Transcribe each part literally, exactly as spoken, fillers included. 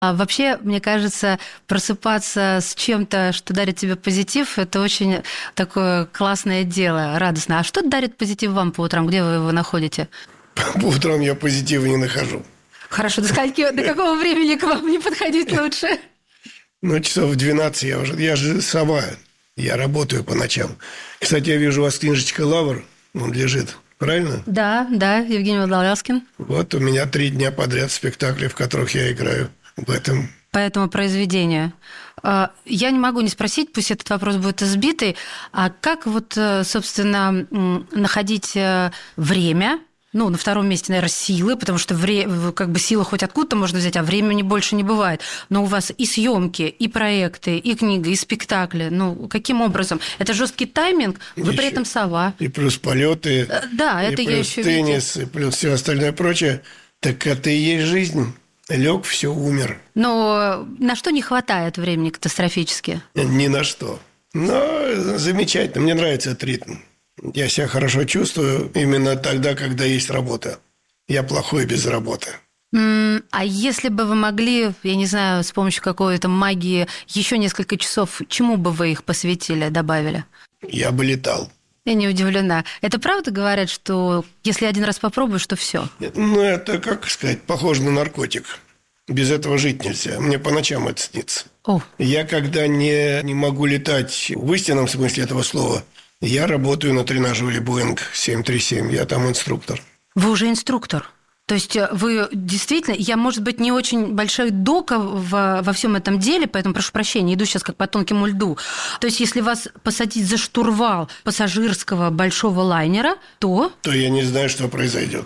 А вообще, мне кажется, просыпаться с чем-то, что дарит тебе позитив, это очень такое классное дело, радостное. А что дарит позитив вам по утрам? Где вы его находите? По утрам я позитива не нахожу. Хорошо, до скольки, до какого времени к вам не подходить лучше? Ну, часов в двенадцать я уже... Я же сова, я работаю по ночам. Кстати, я вижу у вас книжечка «Лавр», он лежит, правильно? Да, да, Евгений Водолазкин. Вот у меня три дня подряд спектакли, в которых я играю в этом. По этому произведению. Я не могу не спросить, пусть этот вопрос будет избитый, а как вот, собственно, находить время? Ну, на втором месте, наверное, силы, потому что вре... как бы силы хоть откуда-то можно взять, а времени больше не бывает. Но у вас и съемки, и проекты, и книга, и спектакли. Ну, каким образом? Это жесткий тайминг, вы еще. При этом сова. И плюс полеты, да, и это плюс я еще теннис, видела. И плюс все остальное прочее. Так это и есть жизнь. Лег, все, умер. Но на что не хватает времени катастрофически? Ни на что. Но замечательно, мне нравится этот ритм. Я себя хорошо чувствую именно тогда, когда есть работа. Я плохой без работы. А если бы вы могли, я не знаю, с помощью какой-то магии еще несколько часов, чему бы вы их посвятили, добавили? Я бы летал. Я не удивлена. Это правда говорят, что если один раз попробуешь, то все? Ну, это, как сказать, похоже на наркотик. Без этого жить нельзя. Мне по ночам это снится. О. Я, когда не, не могу летать в истинном смысле этого слова, я работаю на тренажере Boeing семь три семь. Я там инструктор. Вы уже инструктор? То есть вы действительно... Я, может быть, не очень большая дока в, во всем этом деле, поэтому прошу прощения, иду сейчас как по тонкому льду. То есть если вас посадить за штурвал пассажирского большого лайнера, то... То я не знаю, что произойдет.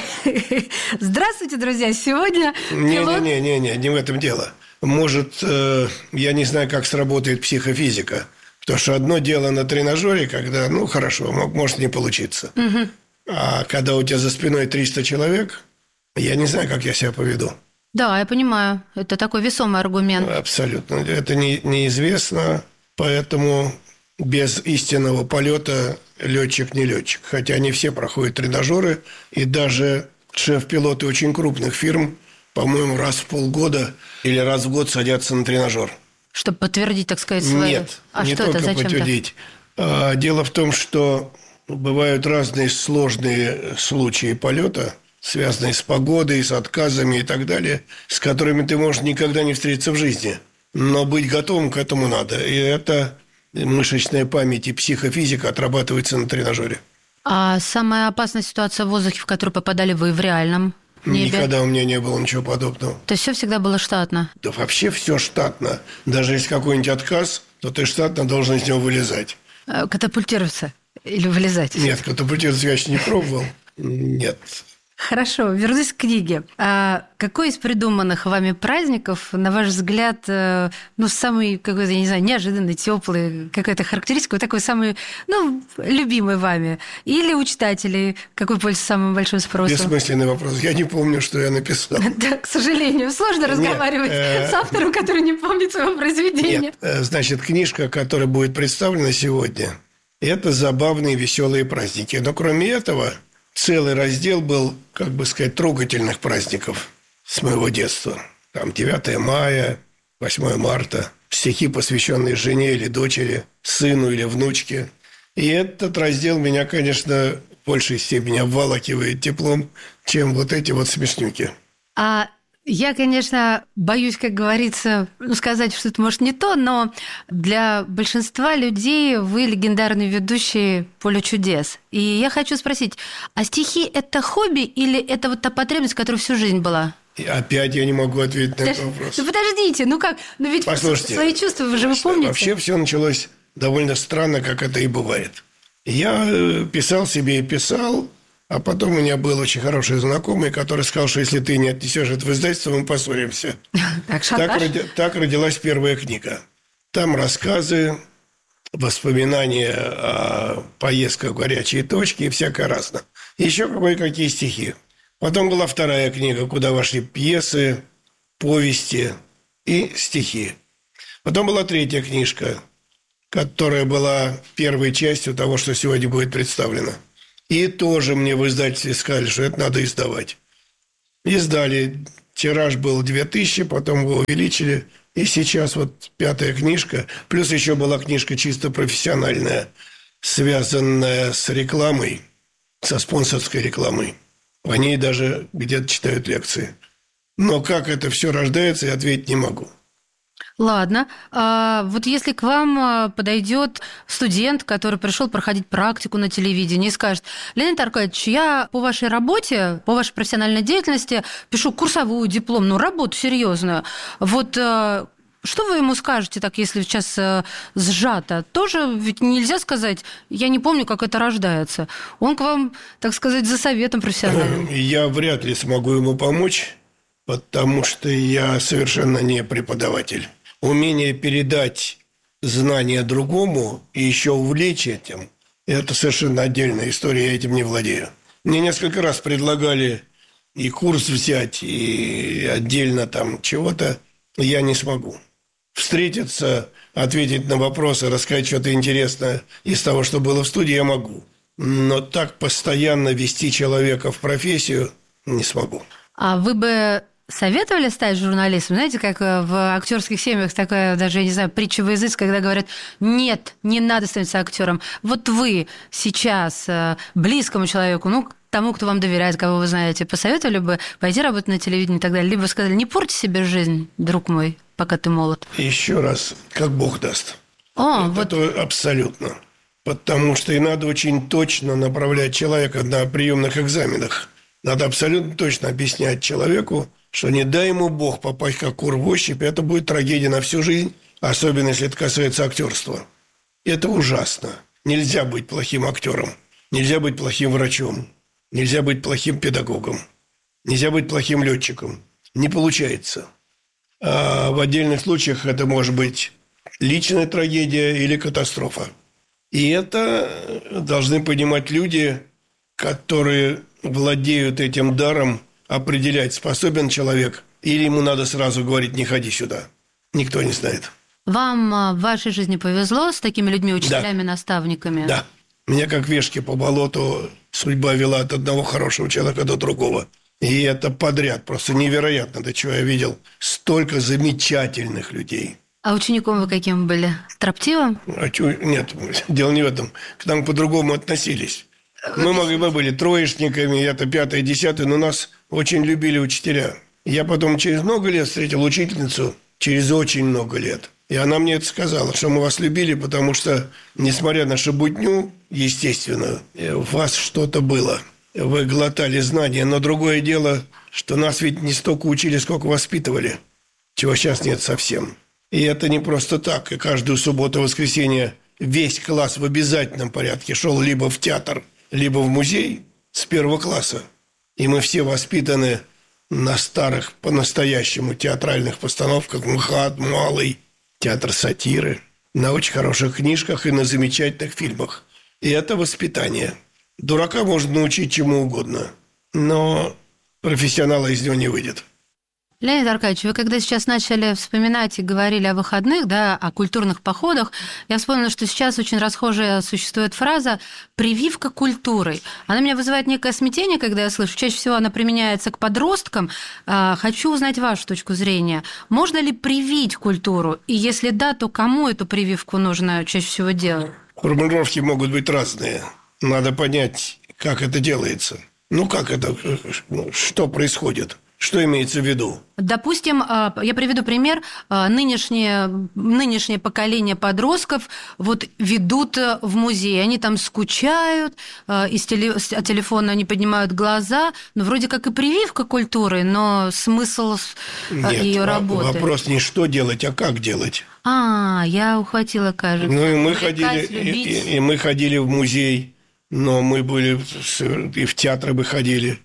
Здравствуйте, друзья! Сегодня... пилот... Не-не-не, не в этом дело. Может, э, я не знаю, как сработает психофизика. Потому что одно дело на тренажере, когда, ну, хорошо, может не получиться. Угу. А когда у тебя за спиной триста человек, я не знаю, как я себя поведу. Да, я понимаю. Это такой весомый аргумент. Абсолютно. Это не, неизвестно, поэтому без истинного полета летчик не летчик. Хотя они все проходят тренажеры, и даже шеф-пилоты очень крупных фирм, по-моему, раз в полгода или раз в год садятся на тренажер. Чтобы подтвердить, так сказать, свои... Нет, а не что только это, зачем-то? подтвердить. Дело в том, что бывают разные сложные случаи полета, связанные с погодой, с отказами и так далее, с которыми ты можешь никогда не встретиться в жизни. Но быть готовым к этому надо. И это мышечная память и психофизика отрабатывается на тренажере. А самая опасная ситуация в воздухе, в которую попадали вы в реальном небе? Никогда у меня не было ничего подобного. То есть все всегда было штатно? Да вообще все штатно. Даже если какой-нибудь отказ, то ты штатно должен из него вылезать. Катапультироваться или вылезать? Нет, катапультироваться я еще не пробовал. Нет. Хорошо, вернусь к книге. А какой из придуманных вами праздников, на ваш взгляд, ну, самый какой-то, я не знаю, неожиданный, теплый, какая-то характеристика, вот такой самый, ну, любимый вами? Или у читателей какой пользуется самым большим спросом? Бессмысленный вопрос. Я не помню, что я написал. Да, к сожалению, сложно разговаривать с автором, который не помнит своего произведения. Нет, значит, книжка, которая будет представлена сегодня, это забавные, веселые праздники. Но кроме этого... Целый раздел был, как бы сказать, трогательных праздников с моего детства. Там девятое мая, восьмое марта, стихи, посвященные жене или дочери, сыну или внучке. И этот раздел меня, конечно, в большей степени обволакивает теплом, чем вот эти вот смешнюки. А я, конечно, боюсь, как говорится, ну, сказать, что это, может, не то, но для большинства людей вы легендарный ведущий «Поле чудес». И я хочу спросить, а стихи – это хобби или это вот та потребность, которая всю жизнь была? И опять я не могу ответить на этот вопрос. Ну, подождите, ну как? Ну, ведь Послушайте, свои чувства вы же вы помните. Вообще все началось довольно странно, как это и бывает. Я писал себе и писал, а потом у меня был очень хороший знакомый, который сказал, что если ты не отнесешь это в издательство, мы поссоримся. Так, так, роди, так родилась первая книга. Там рассказы, воспоминания о поездках в горячие точки и всякое разное. Еще кое-какие стихи. Потом была вторая книга, куда вошли пьесы, повести и стихи. Потом была третья книжка, которая была первой частью того, что сегодня будет представлено. И тоже мне в издательстве сказали, что это надо издавать. Издали Тираж был две тысячи, потом его увеличили. И сейчас вот пятая книжка. Плюс еще была книжка чисто профессиональная, связанная с рекламой, со спонсорской рекламой. По ней даже где-то читают лекции. Но как это все рождается, я ответить не могу. Ладно. А вот если к вам подойдет студент, который пришел проходить практику на телевидении и скажет: Леонид Аркадьевич, я по вашей работе, по вашей профессиональной деятельности пишу курсовую, дипломную работу серьезную. Вот что вы ему скажете, так, если сейчас сжато? Тоже ведь нельзя сказать, я не помню, как это рождается. Он к вам, так сказать, за советом профессиональным. Я вряд ли смогу ему помочь, потому что я совершенно не преподаватель. Умение передать знания другому и еще увлечь этим – это совершенно отдельная история, я этим не владею. Мне несколько раз предлагали и курс взять, и отдельно там чего-то, я не смогу. Встретиться, ответить на вопросы, рассказать что-то интересное из того, что было в студии, я могу. Но так постоянно вести человека в профессию не смогу. А вы бы советовали стать журналистом? Знаете, как в актерских семьях такая, даже, я не знаю, притча во языцах, когда говорят: нет, не надо становиться актером. Вот вы сейчас близкому человеку, ну, тому, кто вам доверяет, кого вы знаете, посоветовали бы пойти работать на телевидении и так далее? Либо сказали: не порти себе жизнь, друг мой, пока ты молод. Еще раз, как Бог даст. О, это вот... абсолютно. Потому что и надо очень точно направлять человека на приемных экзаменах. Надо абсолютно точно объяснять человеку, что не дай ему Бог попасть как кур в ощупь, это будет трагедия на всю жизнь, особенно если это касается актерства. Это ужасно. Нельзя быть плохим актером, нельзя быть плохим врачом, нельзя быть плохим педагогом, нельзя быть плохим летчиком. Не получается. А в отдельных случаях это может быть личная трагедия или катастрофа. И это должны понимать люди, которые владеют этим даром определять, способен человек, или ему надо сразу говорить: не ходи сюда. Никто не знает. Вам в вашей жизни повезло с такими людьми, учителями, да. наставниками? Да. Меня как вешки по болоту судьба вела от одного хорошего человека до другого. И это подряд. Просто невероятно, до чего я видел. Столько замечательных людей. А учеником вы каким были? Строптивым? Нет, дело не в этом. К нам по-другому относились. Мы, могли, мы были троечниками, это пятое, десятое, но нас очень любили учителя. Я потом через много лет встретил учительницу, через очень много лет. И она мне это сказала, что мы вас любили, потому что, несмотря на шебутню, естественно, в вас что-то было. Вы глотали знания, но другое дело, что нас ведь не столько учили, сколько воспитывали, чего сейчас нет совсем. И это не просто так. И каждую субботу и воскресенье весь класс в обязательном порядке шел либо в театр, либо в музей с первого класса. И мы все воспитаны на старых, по-настоящему театральных постановках: МХАТ, Малый, театр сатиры, на очень хороших книжках и на замечательных фильмах. И это воспитание. Дурака можно научить чему угодно, но профессионала из него не выйдет. Леонид Аркадьевич, вы когда сейчас начали вспоминать и говорили о выходных, да, о культурных походах, я вспомнила, что сейчас очень расхожая существует фраза «прививка культурой». Она меня вызывает некое смятение, когда я слышу. Чаще всего она применяется к подросткам. Хочу узнать вашу точку зрения. Можно ли привить культуру? И если да, то кому эту прививку нужно чаще всего делать? Формулировки могут быть разные. Надо понять, как это делается. Ну, как это, что происходит? Что имеется в виду? Допустим, я приведу пример. Нынешнее, нынешнее поколение подростков вот ведут в музей. Они там скучают, из теле, от телефона не поднимают глаза. Ну, вроде как и прививка культуры, но смысл Нет, ее работы. Вопрос не что делать, а как делать. А, я ухватила, кажется. Ну, и мы, ходили, и, и мы ходили в музей, но мы были и в театры бы ходили.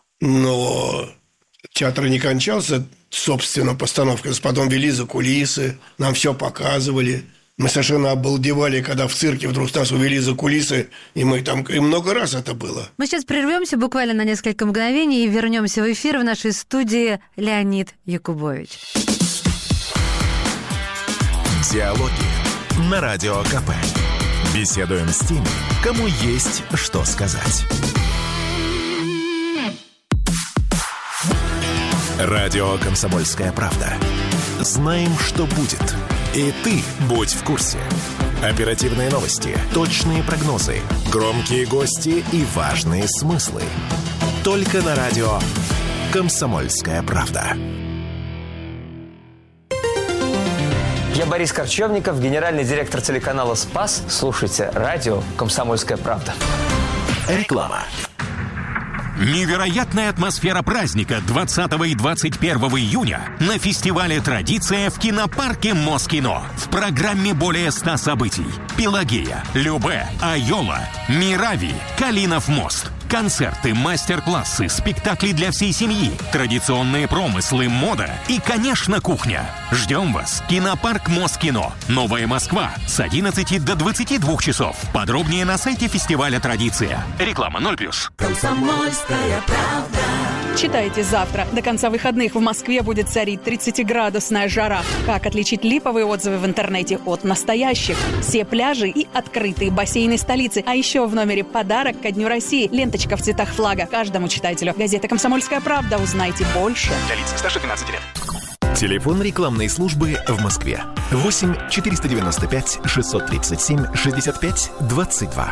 Но... Театр не кончался, собственно, постановкой. Потом вели за кулисы, нам все показывали. Мы совершенно обалдевали, когда в цирке вдруг нас увели за кулисы, и мы там и много раз это было. Мы сейчас прервемся буквально на несколько мгновений и вернемся в эфир. В нашей студии Леонид Якубович. Диалоги на Радио КП. Беседуем с теми, кому есть что сказать. Радио «Комсомольская правда». Знаем, что будет. И ты будь в курсе. Оперативные новости, точные прогнозы, громкие гости и важные смыслы. Только на радио «Комсомольская правда». Я Борис Корчевников, генеральный директор телеканала «Спас». Слушайте радио «Комсомольская правда». Реклама. Невероятная атмосфера праздника двадцатого и двадцать первого июня на фестивале «Традиция» в кинопарке Москино. В программе более ста событий. Пелагея, Любэ, Айола, Мирави, Калинов мост. Концерты, мастер-классы, спектакли для всей семьи, традиционные промыслы, мода и, конечно, кухня. Ждем вас. Кинопарк Москино. Новая Москва. С одиннадцати до двадцати двух часов. Подробнее на сайте фестиваля «Традиция». Реклама ноль плюс. Комсомольская правда. Читайте завтра. До конца выходных в Москве будет царить тридцатиградусная жара. Как отличить липовые отзывы в интернете от настоящих? Все пляжи и открытые бассейны столицы. А еще в номере подарок ко Дню России. Ленточка в цветах флага. Каждому читателю. Газета «Комсомольская правда». Узнайте больше. Для лиц старше двенадцати лет. Телефон рекламной службы в Москве. восемь четыреста девяносто пять шестьсот тридцать семь шестьдесят пять двадцать два.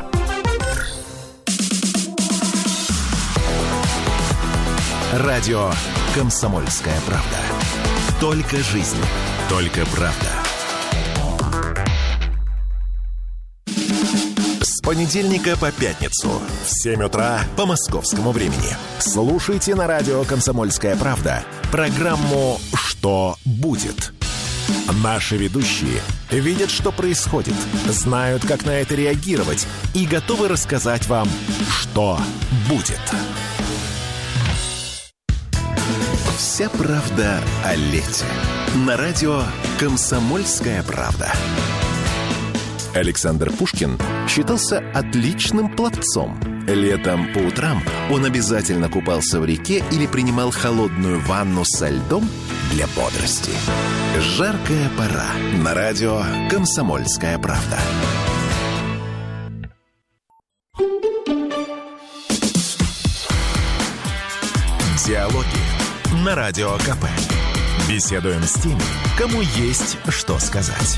Радио «Комсомольская правда». Только жизнь, только правда. С понедельника по пятницу в семь утра по московскому времени. Слушайте на радио «Комсомольская правда» программу «Что будет?». Наши ведущие видят, что происходит, знают, как на это реагировать и готовы рассказать вам, что будет. Вся правда о лете. На радио «Комсомольская правда». Александр Пушкин считался отличным пловцом. Летом по утрам он обязательно купался в реке или принимал холодную ванну со льдом для бодрости. Жаркая пора. На радио «Комсомольская правда». Диалоги на Радио КП. Беседуем с теми, кому есть что сказать.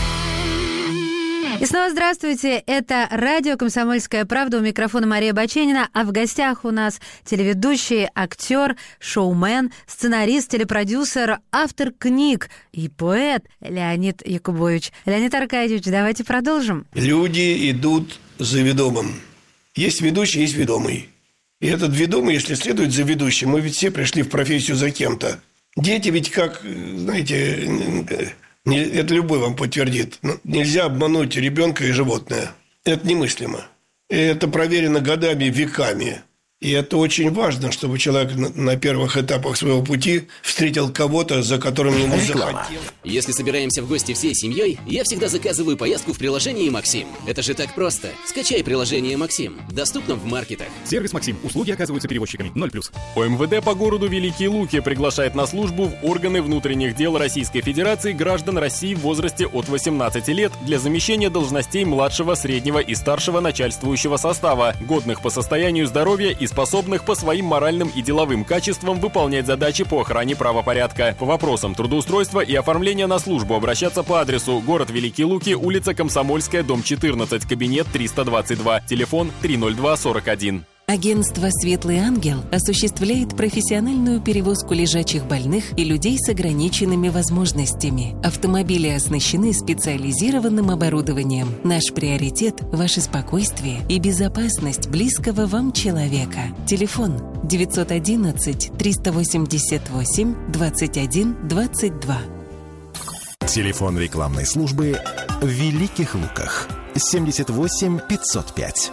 И снова здравствуйте. Это радио «Комсомольская правда». У микрофона Мария Баченина. А в гостях у нас телеведущий, актер, шоумен, сценарист, телепродюсер, автор книг и поэт Леонид Якубович. Леонид Аркадьевич, давайте продолжим. Люди идут за ведомым. Есть ведущий, есть ведомый. И этот ведомый, если следует за ведущим, мы ведь все пришли в профессию за кем-то. Дети ведь как, знаете, это любой вам подтвердит. Нельзя обмануть ребенка и животное. Это немыслимо. И это проверено годами, веками. И это очень важно, чтобы человек на первых этапах своего пути встретил кого-то, за которым ему захотелось. Если собираемся в гости всей семьей, я всегда заказываю поездку в приложении «Максим». Это же так просто. Скачай приложение «Максим». Доступно в маркетах. Сервис «Максим». Услуги оказываются перевозчиками. ноль плюс. ОМВД по городу Великие Луки приглашает на службу в органы внутренних дел Российской Федерации граждан России в возрасте от восемнадцати лет для замещения должностей младшего, среднего и старшего начальствующего состава, годных по состоянию здоровья и способных по своим моральным и деловым качествам выполнять задачи по охране правопорядка. По вопросам трудоустройства и оформления на службу обращаться по адресу: город Великие Луки, улица Комсомольская, дом четырнадцать, кабинет триста двадцать два, телефон три ноль два сорок один. Агентство «Светлый ангел» осуществляет профессиональную перевозку лежачих больных и людей с ограниченными возможностями. Автомобили оснащены специализированным оборудованием. Наш приоритет – ваше спокойствие и безопасность близкого вам человека. Телефон девятьсот одиннадцать триста восемьдесят восемь двадцать один двадцать два. Телефон рекламной службы в Великих Луках. семьдесят восемь пятьсот пять.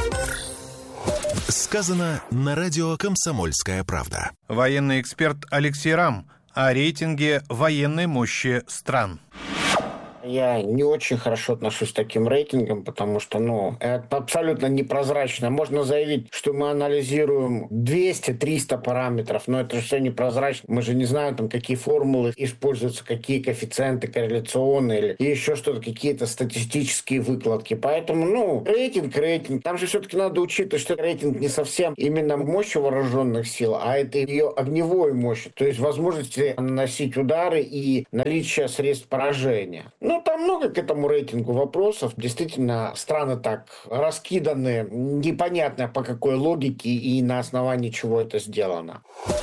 Сказано на радио «Комсомольская правда». Военный эксперт Алексей Рам о рейтинге военной мощи стран. Я не очень хорошо отношусь к таким рейтингам, потому что, ну, это абсолютно непрозрачно. Можно заявить, что мы анализируем двести-триста параметров, но это же все непрозрачно. Мы же не знаем, там, какие формулы используются, какие коэффициенты корреляционные или еще что-то, какие-то статистические выкладки. Поэтому, ну, рейтинг, рейтинг. Там же все-таки надо учитывать, что рейтинг не совсем именно мощь вооруженных сил, а это ее огневой мощь. То есть возможности наносить удары и наличие средств поражения. Ну, там много к этому рейтингу вопросов. Действительно, страны так раскиданы, непонятно по какой логике и на основании чего это сделано.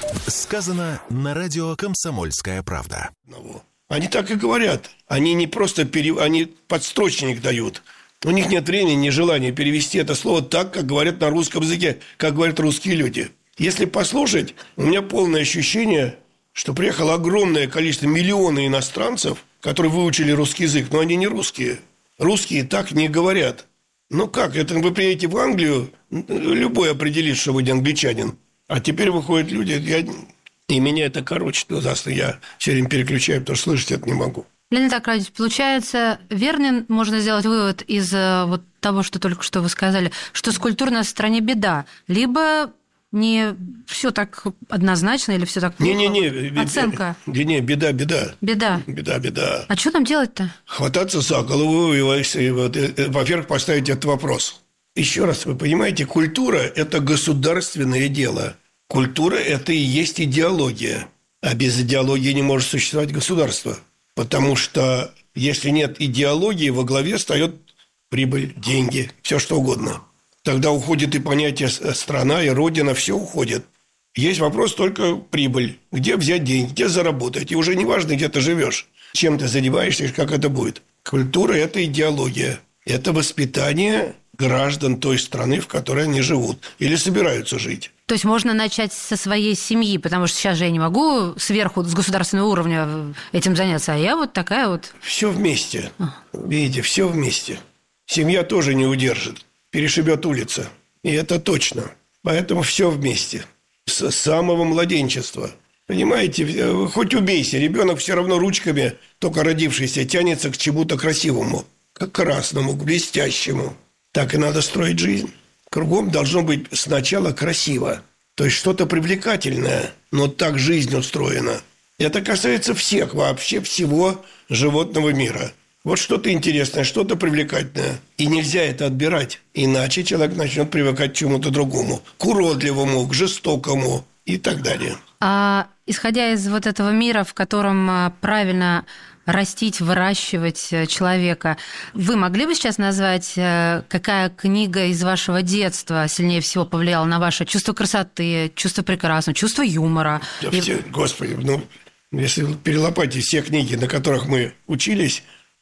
Сказано на радио «Комсомольская правда». Они так и говорят. Они не просто пере... они подстрочник дают. У них нет времени, ни желания перевести это слово так, как говорят на русском языке, как говорят русские люди. Если послушать, у меня полное ощущение, что приехало огромное количество, миллионы иностранцев, которые выучили русский язык, но они не русские. Русские так не говорят. Ну как, это вы приедете в Англию, любой определит, что вы не англичанин. А теперь выходят люди, я... и меня это короче ужасно. Я все время переключаю, потому что слышать это не могу. Леонид Аркадьевич, получается, верно можно сделать вывод из вот того, что только что вы сказали, что с культурой в стране беда, либо не все так однозначно или все так плохо? Не-не-не. Оценка. Не-не, беда, беда. Беда. Беда, беда. А что нам делать-то? Хвататься за голову и, и, вот, и, во-первых, поставить этот вопрос. Еще раз, вы понимаете, культура – это государственное дело. Культура – это и есть идеология. А без идеологии не может существовать государство. Потому что если нет идеологии, во главе встает прибыль, деньги, все что угодно. Тогда уходит и понятие страна, и родина, все уходит. Есть вопрос только прибыль. Где взять деньги, где заработать. И уже не важно, где ты живешь, чем ты занимаешься, как это будет. Культура – это идеология. Это воспитание граждан той страны, в которой они живут или собираются жить. То есть можно начать со своей семьи, потому что сейчас же я не могу сверху, с государственного уровня этим заняться, а я вот такая вот... Все вместе. Видите, все вместе. Семья тоже не удержит. Перешибет улица. И это точно. Поэтому все вместе. С самого младенчества. Понимаете, хоть убейся, ребенок все равно ручками, только родившийся, тянется к чему-то красивому, к красному, к блестящему. Так и надо строить жизнь. Кругом должно быть сначала красиво. То есть что-то привлекательное, но так жизнь устроена. Это касается всех, вообще всего животного мира. Вот что-то интересное, что-то привлекательное. И нельзя это отбирать. Иначе человек начнет привыкать к чему-то другому. К уродливому, к жестокому и так далее. А исходя из вот этого мира, в котором правильно растить, выращивать человека, вы могли бы сейчас назвать, какая книга из вашего детства сильнее всего повлияла на ваше чувство красоты, чувство прекрасного, чувство юмора? Да и... все, Господи, ну, если перелопатить все книги, на которых мы учились,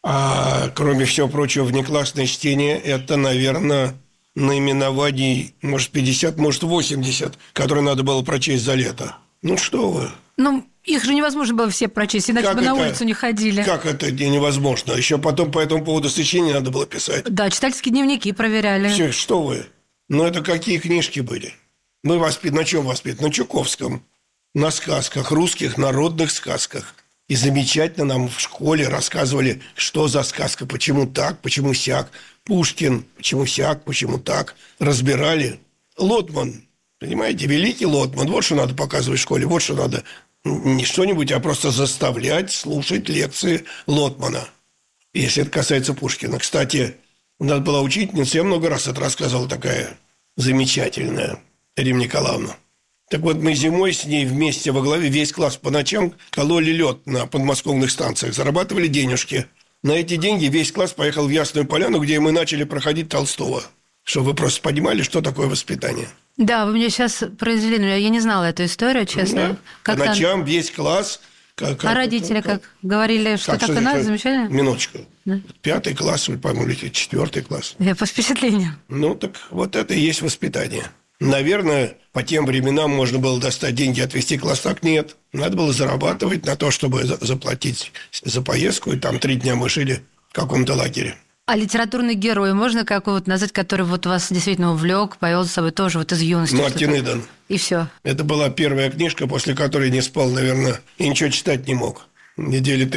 а кроме всего прочего, внеклассное чтение – это, наверное, наименований, может, пятьдесят, может, восемьдесят, которые надо было прочесть за лето. Ну, что вы. Ну, их же невозможно было все прочесть, иначе как бы это, на улицу не ходили. Как это невозможно? Еще потом по этому поводу сочинения надо было писать. Да, читательские дневники проверяли. Все, что вы. Ну, это какие книжки были? Мы воспитаны, на чем воспитаны? На Чуковском, на сказках, русских народных сказках. И замечательно нам в школе рассказывали, что за сказка, почему так, почему сяк. Пушкин, почему сяк, почему так. Разбирали. Лотман, понимаете, великий Лотман. Вот что надо показывать в школе, вот что надо. Не что-нибудь, а просто заставлять слушать лекции Лотмана. Если это касается Пушкина. Кстати, у нас была учительница, я много раз это рассказывал, такая замечательная, Ирина Николаевна. Так вот, мы зимой с ней вместе во главе, весь класс по ночам кололи лед на подмосковных станциях, зарабатывали денежки. На эти деньги весь класс поехал в Ясную Поляну, где мы начали проходить Толстого. Чтобы вы просто понимали, что такое воспитание. Да, вы мне сейчас произвели, но я не знала эту историю, честно. Да. По ночам весь класс... Как, как, а родители как, как? Говорили, что как, так что и надо, замечательно? Минуточку. Да? Пятый класс, по-моему, или четвертый класс. Я по впечатлениям. Ну, так вот это и есть воспитание. Наверное, по тем временам можно было достать деньги, отвезти класс, так нет. Надо было зарабатывать на то, чтобы заплатить за поездку, и там три дня мы жили в каком-то лагере. А литературный герой можно какого-то назвать, который вот вас действительно увлек, повел за собой тоже вот из юности? Мартин Иден. И все. Это была первая книжка, после которой не спал, наверное, и ничего читать не мог. Недели три.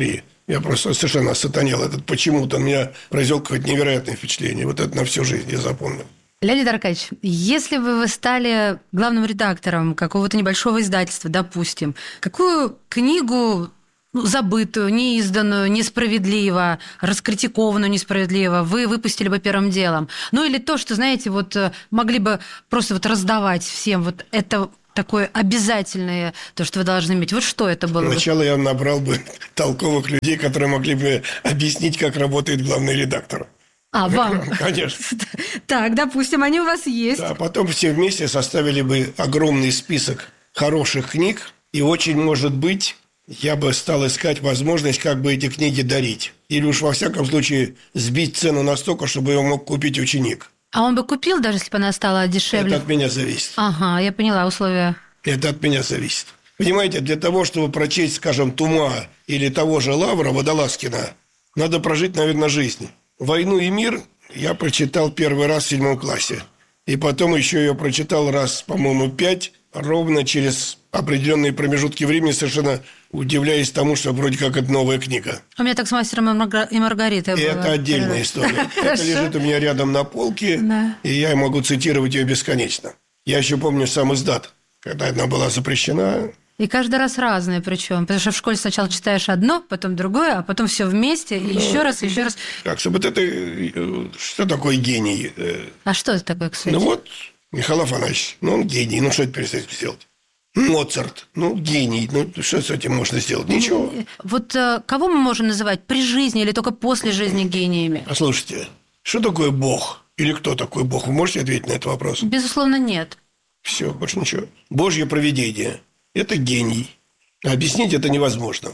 Я просто совершенно осатанел. Этот почему-то меня произвел какое-то невероятное впечатление. Вот это на всю жизнь я запомнил. Леонид Аркадьевич, если бы вы стали главным редактором какого-то небольшого издательства, допустим, какую книгу, ну, забытую, неизданную, несправедливо, раскритикованную несправедливо вы выпустили бы первым делом? Ну или то, что, знаете, вот могли бы просто вот раздавать всем, вот это такое обязательное, то, что вы должны иметь. Вот что это было? Сначала я набрал бы толковых людей, которые могли бы объяснить, как работает главный редактор. А, вам? Конечно. Так, допустим, они у вас есть. Да, потом все вместе составили бы огромный список хороших книг, и очень, может быть, я бы стал искать возможность, как бы эти книги дарить. Или уж, во всяком случае, сбить цену настолько, чтобы его мог купить ученик. А он бы купил, даже если бы она стала дешевле? Это от меня зависит. Ага, я поняла условия. Это от меня зависит. Понимаете, для того, чтобы прочесть, скажем, Тума или того же Лавра Водолазкина, надо прожить, наверное, жизнь. «Войну и мир» я прочитал первый раз в седьмом классе. И потом еще ее прочитал раз, по-моему, пять, ровно через определенные промежутки времени, совершенно удивляясь тому, что вроде как это новая книга. У меня так с «Мастером и Маргаритой» было. Это отдельная история. Это лежит у меня рядом на полке, и я могу цитировать ее бесконечно. Я еще помню сам издат, когда она была запрещена. И каждый раз разное, причем, потому что в школе сначала читаешь одно, потом другое, а потом все вместе, и ну, еще раз, и еще раз. Так, вот это что такое гений? А что это такое, кстати? Ну вот, Михаил Афанасьевич, ну он гений, ну что это перестать сделать? Моцарт, ну гений, ну что с этим можно сделать? Ничего. Вот кого мы можем называть при жизни или только после жизни гениями? Послушайте, что такое Бог? Или кто такой Бог? Вы можете ответить на этот вопрос? Безусловно, нет. Все, больше ничего. Божье провидение. Это гений. Объяснить это невозможно.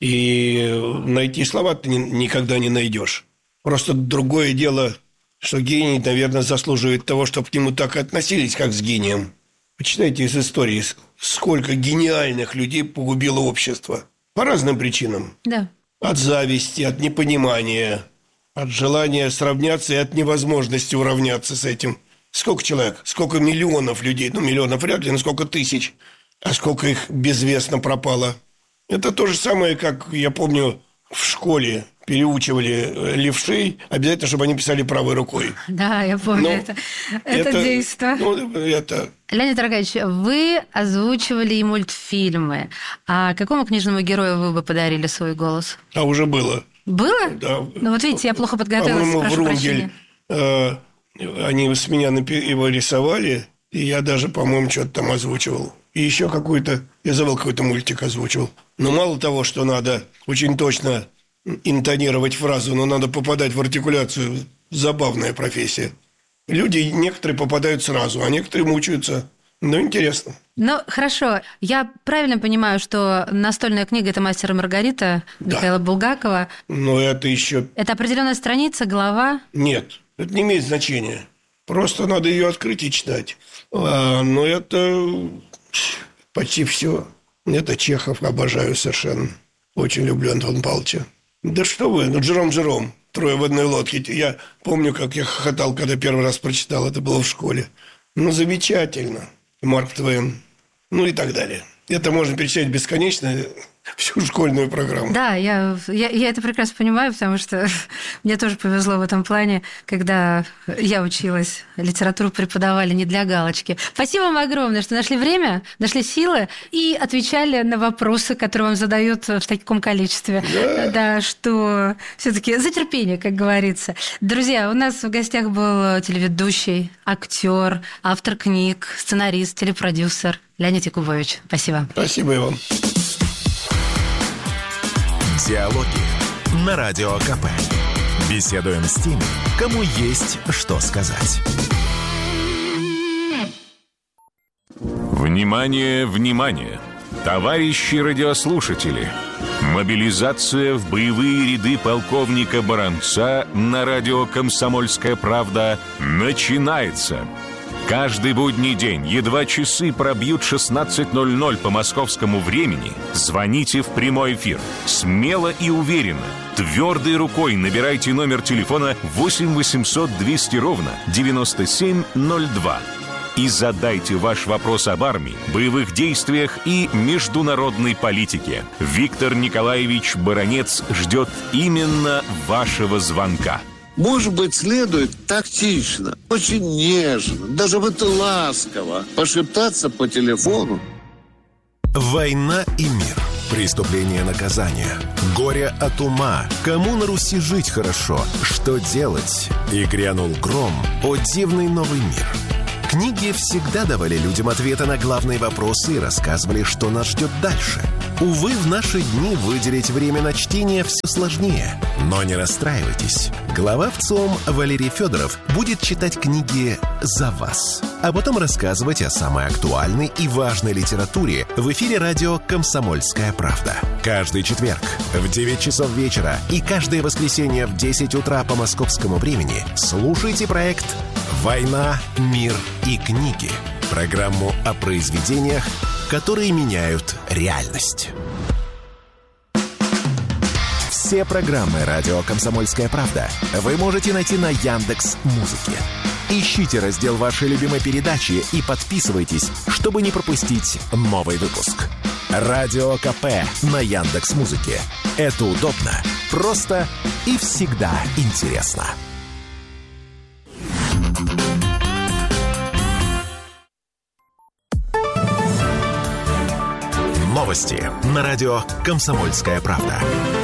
И найти слова ты никогда не найдешь. Просто другое дело, что гений, наверное, заслуживает того, чтобы к нему так относились, как с гением. Почитайте из истории, сколько гениальных людей погубило общество. По разным причинам. Да. От зависти, от непонимания, от желания сравняться и от невозможности уравняться с этим. Сколько человек? Сколько миллионов людей? Ну, миллионов вряд ли, но сколько тысяч? А сколько их безвестно пропало? Это то же самое, как, я помню, в школе переучивали левшей, обязательно, чтобы они писали правой рукой. Да, я помню Но это, это, это действо. Ну, это... Леонид Аркадьевич, вы озвучивали и мультфильмы. А какому книжному герою вы бы подарили свой голос? А уже было. Было? Да. Ну, вот видите, я плохо подготовилась, прошу прощения. Э, они с меня его рисовали, и я даже, по-моему, что-то там озвучивал. И еще какой-то, я забыл, какой-то мультик озвучивал. Но мало того, что надо очень точно интонировать фразу, но надо попадать в артикуляцию. Забавная профессия. Люди, некоторые попадают сразу, а некоторые мучаются. Ну, интересно. Ну, хорошо. Я правильно понимаю, что настольная книга – это «Мастер и Маргарита» Михаила да. Булгакова? Но это еще... Это определенная страница, глава? Нет, это не имеет значения. Просто надо ее открыть и читать. А, но это... Почти все. Это Чехов, обожаю совершенно. Очень люблю Антона Павловича. Да что вы, ну Джером-Джером, трое в одной лодке. Я помню, как я хохотал, когда первый раз прочитал. Это было в школе. Ну, замечательно. Марк Твен. Ну и так далее. Это можно перечислять бесконечно, всю школьную программу. Да, я, я, я это прекрасно понимаю, потому что мне тоже повезло в этом плане, когда я училась. Литературу преподавали не для галочки. Спасибо вам огромное, что нашли время, нашли силы и отвечали на вопросы, которые вам задают в таком количестве. Да, да, что все-таки за терпение, как говорится. Друзья, у нас в гостях был телеведущий, актер, автор книг, сценарист, телепродюсер Леонид Якубович. Спасибо. Спасибо и вам. Диалоги на Радио КП. Беседуем с теми, кому есть что сказать. Внимание, внимание! Товарищи радиослушатели! Мобилизация в боевые ряды полковника Баранца на радио «Комсомольская правда» начинается. Каждый будний день, едва часы пробьют шестнадцать ноль ноль по московскому времени, звоните в прямой эфир. Смело и уверенно, твердой рукой набирайте номер телефона восемь восемьсот двести ровно девяносто семь ноль два. и задайте ваш вопрос об армии, боевых действиях и международной политике. Виктор Николаевич Баранец ждет именно вашего звонка. Может быть, следует тактично, очень нежно, даже вот ласково пошептаться по телефону. «Война и мир. Преступление, наказание. Горе от ума. Кому на Руси жить хорошо? Что делать?» И грянул гром. О дивный новый мир. Книги всегда давали людям ответы на главные вопросы и рассказывали, что нас ждет дальше. Увы, в наши дни выделить время на чтение все сложнее. Но не расстраивайтесь. Глава ВЦИОМ Валерий Федоров будет читать книги за вас, а потом рассказывать о самой актуальной и важной литературе в эфире радио «Комсомольская правда». Каждый четверг в девять часов вечера и каждое воскресенье в десять утра по московскому времени слушайте проект «Война, мир и книги». Программу о произведениях, которые меняют реальность. Все программы радио «Комсомольская правда» вы можете найти на Яндекс.Музыке. Ищите раздел вашей любимой передачи и подписывайтесь, чтобы не пропустить новый выпуск. Радио КП на Яндекс.Музыке. Это удобно, просто и всегда интересно. Новости на радио «Комсомольская правда».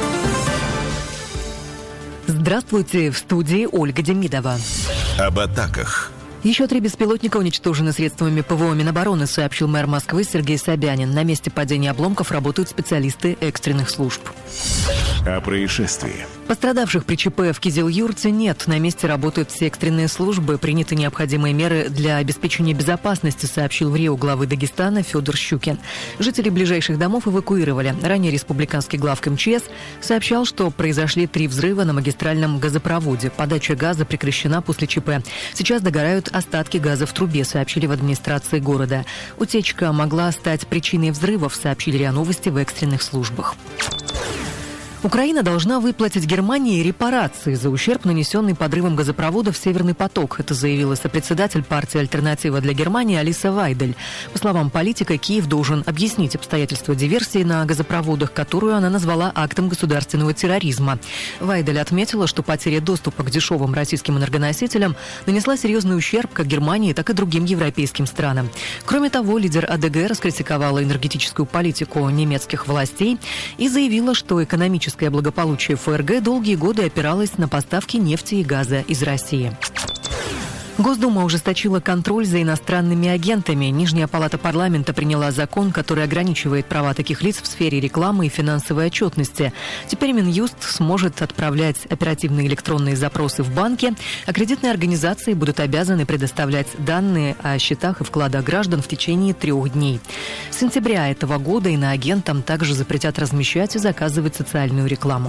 Здравствуйте, в студии Ольга Демидова. Об атаках. Еще три беспилотника уничтожены средствами ПВО Минобороны, сообщил мэр Москвы Сергей Собянин. На месте падения обломков работают специалисты экстренных служб. О происшествии. Пострадавших при ЧП в Кизил-Юрте нет. На месте работают все экстренные службы. Приняты необходимые меры для обеспечения безопасности, сообщил в РИО главы Дагестана Федор Щукин. Жителей ближайших домов эвакуировали. Ранее республиканский главк МЧС сообщал, что произошли три взрыва на магистральном газопроводе. Подача газа прекращена после ЧП. Сейчас догорают остатки газа в трубе, сообщили в администрации города. Утечка могла стать причиной взрывов, сообщили РИА Новости в экстренных службах. Украина должна выплатить Германии репарации за ущерб, нанесенный подрывом газопроводов «Северный поток». Это заявила сопредседатель партии «Альтернатива для Германии» Алиса Вайдель. По словам политика, Киев должен объяснить обстоятельства диверсии на газопроводах, которую она назвала актом государственного терроризма. Вайдель отметила, что потеря доступа к дешевым российским энергоносителям нанесла серьезный ущерб как Германии, так и другим европейским странам. Кроме того, лидер АДГ раскритиковала энергетическую политику немецких властей и заявила, что экономическая благополучие ФРГ долгие годы опиралось на поставки нефти и газа из России. Госдума ужесточила контроль за иностранными агентами. Нижняя палата парламента приняла закон, который ограничивает права таких лиц в сфере рекламы и финансовой отчетности. Теперь Минюст сможет отправлять оперативные электронные запросы в банки, а кредитные организации будут обязаны предоставлять данные о счетах и вкладах граждан в течение трех дней. С сентября этого года иноагентам также запретят размещать и заказывать социальную рекламу.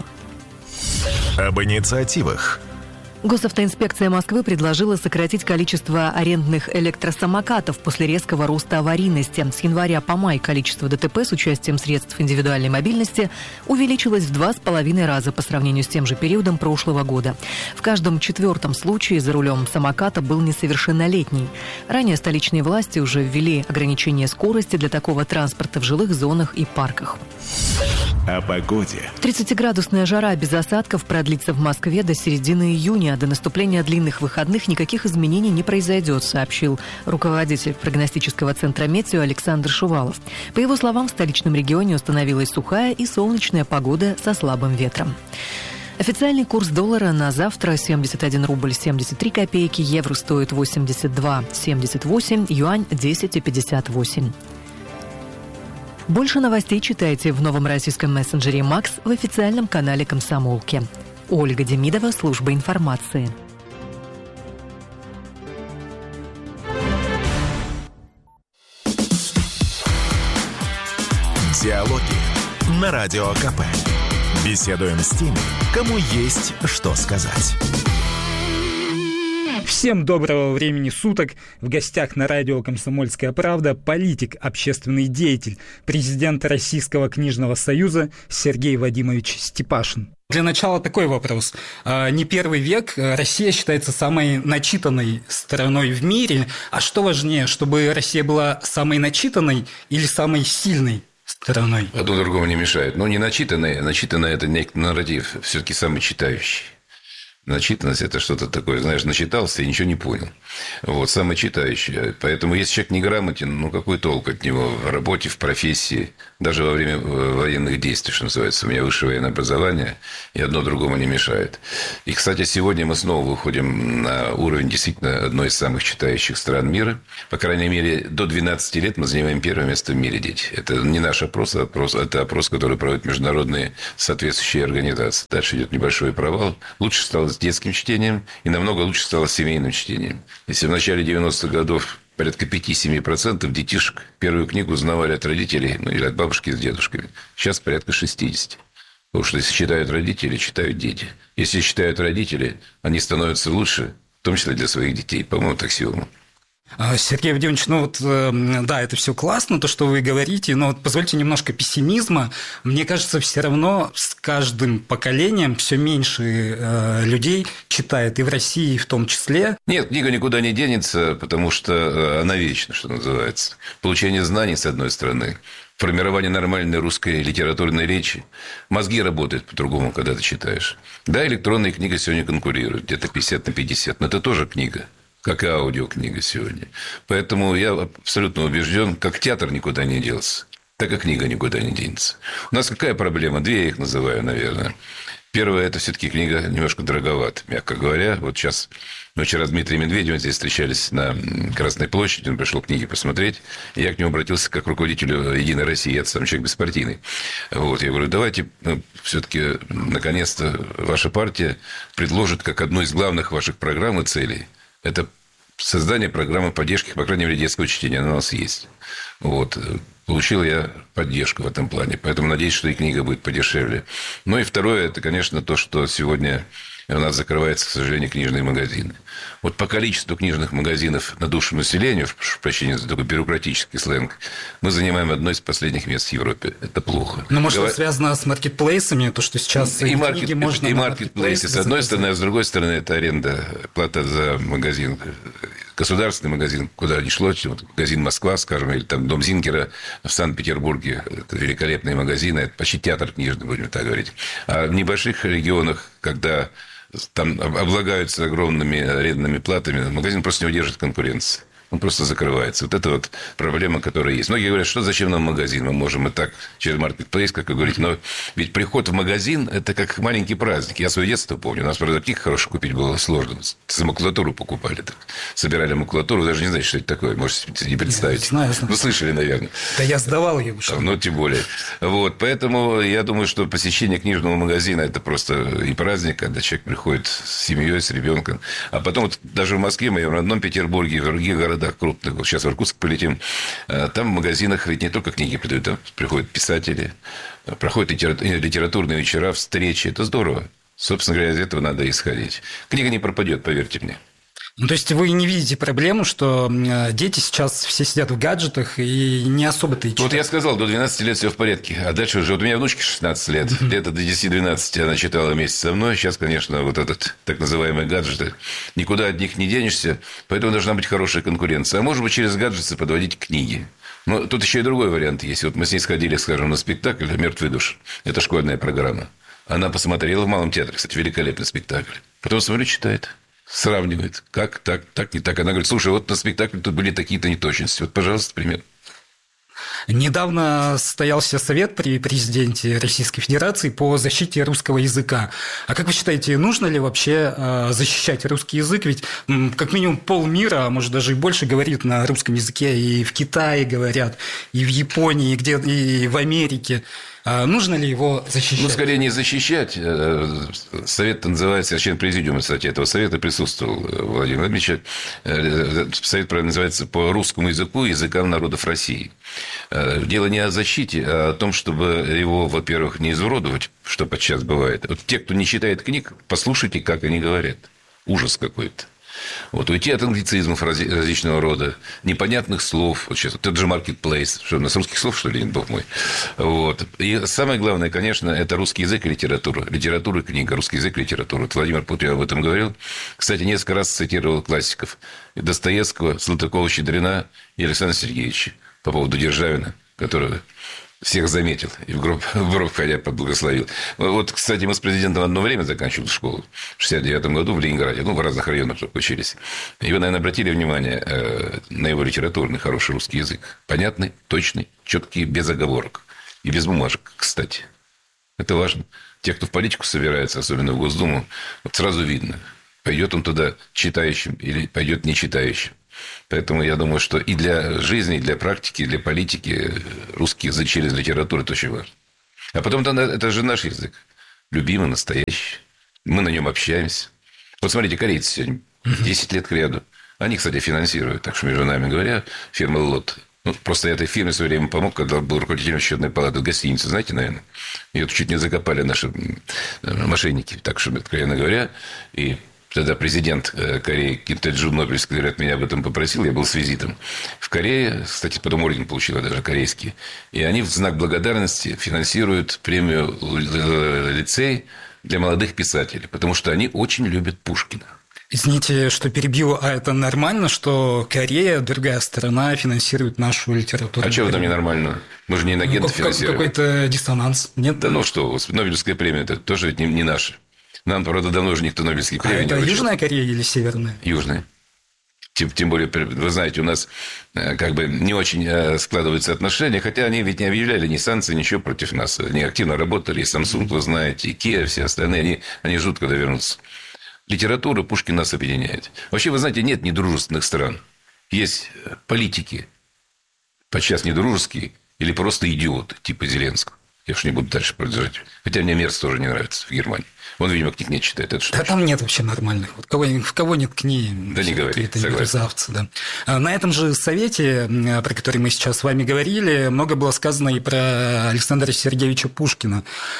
Об инициативах. Госавтоинспекция Москвы предложила сократить количество арендных электросамокатов после резкого роста аварийности. С января по май количество ДТП с участием средств индивидуальной мобильности увеличилось в два с половиной раза по сравнению с тем же периодом прошлого года. В каждом четвертом случае за рулем самоката был несовершеннолетний. Ранее столичные власти уже ввели ограничение скорости для такого транспорта в жилых зонах и парках. О погоде. тридцатиградусная жара без осадков продлится в Москве до середины июня. До наступления длинных выходных никаких изменений не произойдет, сообщил руководитель прогностического центра «Метео» Александр Шувалов. По его словам, в столичном регионе установилась сухая и солнечная погода со слабым ветром. Официальный курс доллара на завтра семьдесят один рубль семьдесят три копейки, евро стоит восемьдесят два семьдесят восемь, юань десять пятьдесят восемь. Больше новостей читайте в новом российском мессенджере «Макс» в официальном канале «Комсомолки». Ольга Демидова, служба информации. Диалоги на Радио КП. Беседуем с теми, кому есть что сказать. Всем доброго времени суток. В гостях на радио «Комсомольская правда» политик, общественный деятель, президент Российского книжного союза Сергей Вадимович Степашин. Для начала такой вопрос. Не первый век Россия считается самой начитанной страной в мире. А что важнее, чтобы Россия была самой начитанной или самой сильной страной? Одно другому не мешает. Но не начитанная. Начитанная – это некий нарратив. Все-таки самый читающий. Начитанность – это что-то такое, знаешь, начитался и ничего не понял. Вот, самый читающий. Поэтому, если человек неграмотен, ну, какой толк от него в работе, в профессии, даже во время военных действий, что называется. У меня высшее военное образование, и одно другому не мешает. И, кстати, сегодня мы снова выходим на уровень действительно одной из самых читающих стран мира. По крайней мере, до двенадцати лет мы занимаем первое место в мире, дети. Это не наш опрос, а опрос, это опрос, который проводят международные соответствующие организации. Дальше идет небольшой провал. Лучше стало с детским чтением, и намного лучше стало с семейным чтением. Если в начале девяностых годов порядка пять-семь процентов детишек первую книгу узнавали от родителей, ну, или от бабушки с дедушками, сейчас порядка шестьдесят. Потому что если читают родители, читают дети. Если читают родители, они становятся лучше, в том числе для своих детей. По-моему, так аксиома. Сергей Вадимович, ну вот, да, это все классно, то, что вы говорите, но вот позвольте немножко пессимизма. Мне кажется, все равно с каждым поколением все меньше людей читает, и в России в том числе. Нет, книга никуда не денется, потому что она вечна, что называется. Получение знаний, с одной стороны, формирование нормальной русской литературной речи. Мозги работают по-другому, когда ты читаешь. Да, электронная книга сегодня конкурирует, где-то пятьдесят на пятьдесят, но это тоже книга. Как и аудиокнига сегодня. Поэтому я абсолютно убежден, как театр никуда не делся, так и книга никуда не денется. У нас какая проблема? Две я их называю, наверное. Первая – это все-таки книга немножко дороговата, мягко говоря. Вот сейчас мы вчера с Дмитрием Медведевым здесь встречались на Красной площади, он пришел книги посмотреть, и я к нему обратился как к руководителю «Единой России», я сам человек беспартийный. Вот, я говорю, давайте ну, все-таки наконец-то ваша партия предложит как одну из главных ваших программ и целей – это создание программы поддержки, по крайней мере, детского чтения. Она у нас есть. Вот. Получил я поддержку в этом плане. Поэтому надеюсь, что и книга будет подешевле. Ну и второе, это, конечно, то, что сегодня у нас закрываются, к сожалению, книжные магазины. Вот по количеству книжных магазинов на душу населения, прошу прощения за такой бюрократический сленг, мы занимаем одно из последних мест в Европе. Это плохо. Ну, может, Говор... это связано с маркетплейсами, то, что сейчас и маркет... книги можно... И маркетплейсы, с одной стороны, а с другой стороны, это аренда, плата за магазин. Государственный магазин, куда ни шло, вот магазин «Москва», скажем, или там Дом Зинкера в Санкт-Петербурге. Это великолепные магазины, это почти театр книжный, будем так говорить. А в небольших регионах, когда там облагаются огромными арендными платами, магазин просто не удержит конкуренции. Он просто закрывается. Вот это вот проблема, которая есть. Многие говорят, что зачем нам магазин? Мы можем и так через маркетплейс, как вы говорите. Но ведь приход в магазин – это как маленький праздник. Я свое детство помню. У нас, правда, книг хороших купить было сложно. За макулатуру покупали. Так. Собирали макулатуру. Даже не знаете, что это такое. Можете не представить. Я знаю, знаю. Ну, слышали, наверное. Да я сдавал ее. Ну, тем более. Вот. Поэтому я думаю, что посещение книжного магазина – это просто и праздник, когда человек приходит с семьей, с ребенком. А потом вот даже в Москве, в моем родном Петербурге, в других городах крупных, вот сейчас в Иркутск полетим, там в магазинах ведь не только книги продают, там приходят писатели, проходят литературные вечера, встречи. Это здорово. Собственно говоря, из этого надо исходить. Книга не пропадет, поверьте мне. Ну, то есть вы не видите проблему, что дети сейчас все сидят в гаджетах и не особо-то и читают? Вот я сказал, до двенадцати лет все в порядке. А дальше уже... Вот у меня внучке шестнадцать лет. Лето до десяти-двенадцати она читала вместе со мной. Сейчас, конечно, вот этот так называемый гаджет. Никуда от них не денешься. Поэтому должна быть хорошая конкуренция. А может быть, через гаджеты подводить книги. Но тут еще и другой вариант есть. Вот мы с ней сходили, скажем, на спектакль «Мертвый душ». Это школьная программа. Она посмотрела в Малом театре. Кстати, великолепный спектакль. Потом, смотрю, читает. Сравнивает, как так, так, не так. Она говорит, слушай, вот на спектакле тут были такие-то неточности. Вот, пожалуйста, пример. Недавно состоялся совет при президенте Российской Федерации по защите русского языка. А как вы считаете, нужно ли вообще защищать русский язык? Ведь как минимум полмира, а может даже и больше, говорит на русском языке. И в Китае говорят, и в Японии, и, где, и в Америке. А нужно ли его защищать? Ну, скорее, не защищать. Совет называется, я член президиума, кстати, этого совета присутствовал, Владимир Владимирович. Совет называется «По русскому языку и языкам народов России». Дело не о защите, а о том, чтобы его, во-первых, не изуродовать, что подчас бывает. Вот те, кто не читает книг, послушайте, как они говорят. Ужас какой-то. Вот, уйти от англицизмов различного рода, непонятных слов. Вот сейчас, это же marketplace. Что, у нас русских слов, что ли, бог мой? Вот. И самое главное, конечно, это русский язык и литература. Литература и книга, русский язык и литература. Вот Владимир Путин об этом говорил. Кстати, несколько раз цитировал классиков. И Достоевского, Салтыкова-Щедрина и Александра Сергеевича по поводу Державина, которого всех заметил и в гроб, в гроб ходя поблагословил. Вот, кстати, мы с президентом одно время заканчивали школу в шестьдесят девятом году в Ленинграде. Ну, в разных районах учились. И вы, наверное, обратили внимание э, на его литературный хороший русский язык. Понятный, точный, четкий, без оговорок. И без бумажек, кстати. Это важно. Те, кто в политику собирается, особенно в Госдуму, вот сразу видно, пойдет он туда читающим или пойдет не читающим. Поэтому я думаю, что и для жизни, и для практики, и для политики русский язык через литературу – это очень важно. А потом это же наш язык. Любимый, настоящий. Мы на нем общаемся. Вот смотрите, корейцы сегодня десять лет к ряду. Они, кстати, финансируют. Так что, между нами говоря, фирма «Лот». Ну, просто я этой фирме в свое время помог, когда был руководителем счетной палаты гостиницы. Знаете, наверное? Ее чуть не закопали наши мошенники. Так что, откровенно говоря, и... Тогда президент Кореи Ким Тэ Джун, Нобелевский лауреат, меня об этом попросил. Я был с визитом в Корее. Кстати, потом орден получил, даже корейский. И они в знак благодарности финансируют премию «Лицей» для молодых писателей. Потому что они очень любят Пушкина. Извините, что перебью, а это нормально, что Корея, другая страна, финансирует нашу литературу? А что в этом ненормально? Мы же не инагенты ну, финансируем. Какой-то диссонанс, нет? Да ну что, Нобелевская премия – это тоже ведь не, не наша. Нам, правда, давно уже никто Нобелевские премии а не это вручил. Южная Корея или Северная? Южная. Тем, тем более, вы знаете, у нас как бы не очень складываются отношения, хотя они ведь не объявляли ни санкций, ничего против нас. Они активно работали, и Samsung, вы знаете, и Kia, все остальные, они, они ждут, когда вернутся. Литература Пушкин нас объединяет. Вообще, вы знаете, нет недружественных стран. Есть политики, подчас недружеские, или просто идиоты, типа Зеленского. Я уж не буду дальше продолжать. Хотя мне Мерц тоже не нравится в Германии. Он, видимо, книг не читает. Это что? Да там нет вообще нормальных. Вот кого, в кого нет книг, да не говори, это мерзавцы. Да. На этом же совете, про который мы сейчас с вами говорили, много было сказано и про Александра Сергеевича Пушкина.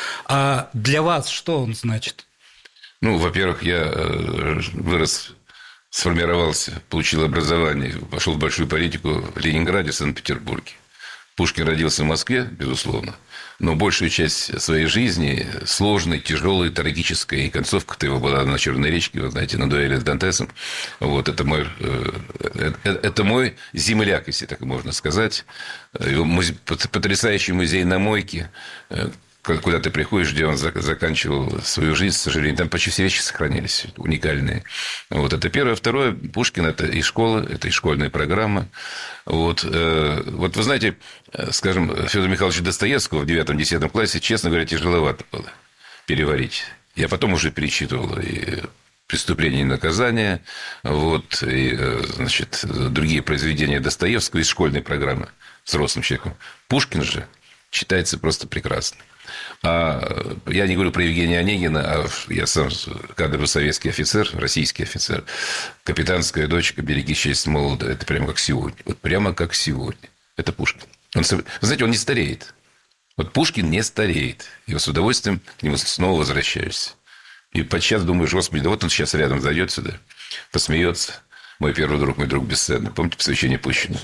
А для вас что он значит? Ну, во-первых, я вырос, сформировался, получил образование, пошел в большую политику в Ленинграде, в Санкт-Петербурге. Пушкин родился в Москве, безусловно, но большую часть своей жизни, сложной, тяжелой, трагической, и концовка-то его была на Черной речке, вы знаете, на дуэли с Дантесом. Вот, это мой, это мой земляк, если так можно сказать. Его музей, потрясающий музей на Мойке, куда ты приходишь, где он заканчивал свою жизнь, к сожалению, там почти все вещи сохранились, уникальные. Вот это первое. Второе, Пушкин – это и школа, это и школьная программа. Вот, вот вы знаете, скажем, Федора Михайловича Достоевского в девятом-десятом классе, честно говоря, тяжеловато было переварить. Я потом уже перечитывал и «Преступление и наказание», вот, и, значит, другие произведения Достоевского из школьной программы взрослым человеком. Пушкин же читается просто прекрасно. А я не говорю про Евгения Онегина, а я сам кадровый советский офицер, российский офицер. «Капитанская дочка, береги честь молода». Это прямо как сегодня. Вот прямо как сегодня. Это Пушкин. Он, вы знаете, он не стареет. Вот Пушкин не стареет. И я с удовольствием к нему снова возвращаюсь. И подчас думаешь, господи, да вот он сейчас рядом зайдет сюда, посмеется. Мой первый друг, мой друг бесценный. Помните «Посвящение Пущина»?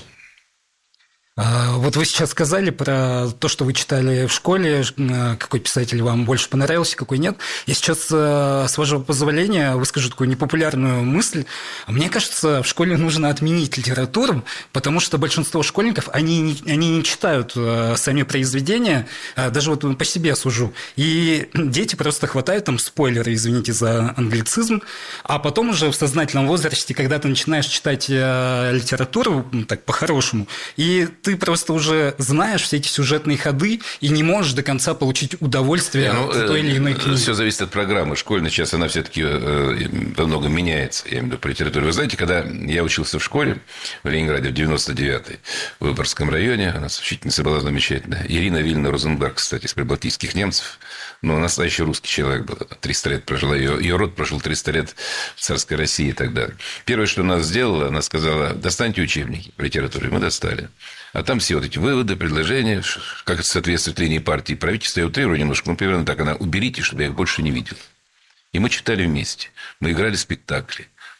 Вот вы сейчас сказали про то, что вы читали в школе, какой писатель вам больше понравился, какой нет. Я сейчас, с вашего позволения, выскажу такую непопулярную мысль. Мне кажется, в школе нужно отменить литературу, потому что большинство школьников, они не, они не читают сами произведения, даже вот по себе сужу. И дети просто хватают там спойлеры, извините за англицизм, а потом уже в сознательном возрасте, когда ты начинаешь читать литературу, так по-хорошему, и ты просто уже знаешь все эти сюжетные ходы и не можешь до конца получить удовольствие ну, от той или иной книги. Все зависит от программы. Школьная сейчас, она все-таки во многом меняется. Я имею в виду по литературе. Вы знаете, когда я учился в школе в Ленинграде в девяносто девятом, в Выборгском районе, у нас учительница была замечательная. Ирина Вильна Розенберг, кстати, из прибалтийских немцев. Ну, настоящий русский человек был. триста лет прожила. Ее, ее род прожил триста лет в царской России и так далее. Первое, что она сделала, она сказала: достаньте учебники по литературе. Мы достали. А там все вот эти выводы, предложения, как это соответствует линии партии и правительства. Я утрирую немножко, но примерно так. Она: уберите, чтобы я их больше не видел. И мы читали вместе. Мы играли спектакли.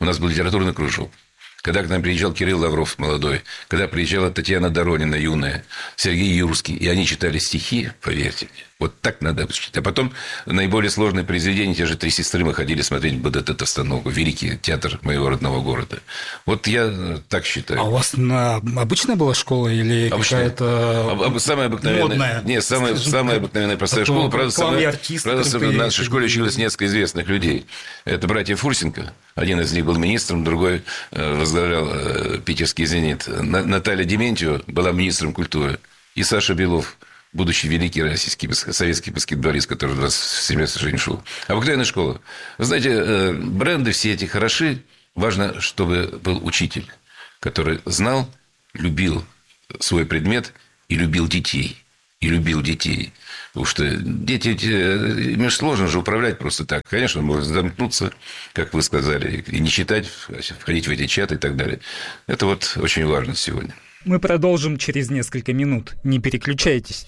У нас был литературный кружок. Когда к нам приезжал Кирилл Лавров, молодой, когда приезжала Татьяна Доронина, юная, Сергей Юрский, и они читали стихи, поверьте мне, вот так надо читать. А потом наиболее сложные произведения, те же «Три сестры», мы ходили смотреть в БДТ-Товстоногу, великий театр моего родного города. Вот я так считаю. А у вас на... обычная была школа или обычная? Какая-то самая обыкновенная, модная? Нет, самая, самая обыкновенная простая школа. Правда, самая, артист, правда в нашей школе училось несколько известных людей. Это братья Фурсенко. Один из них был министром, другой возглавлял питерский «Зенит». Наталья Дементьева была министром культуры. И Саша Белов, будущий великий российский, советский баскетболист, который у нас в семье, к сожалению, шел. Обыкновенная школа. Вы знаете, бренды все эти хороши. Важно, чтобы был учитель, который знал, любил свой предмет и любил детей. И любил детей. Потому что дети, им сложно же управлять просто так. Конечно, можно замкнуться, как вы сказали, и не читать, входить в эти чаты и так далее. Это вот очень важно сегодня. Мы продолжим через несколько минут. Не переключайтесь.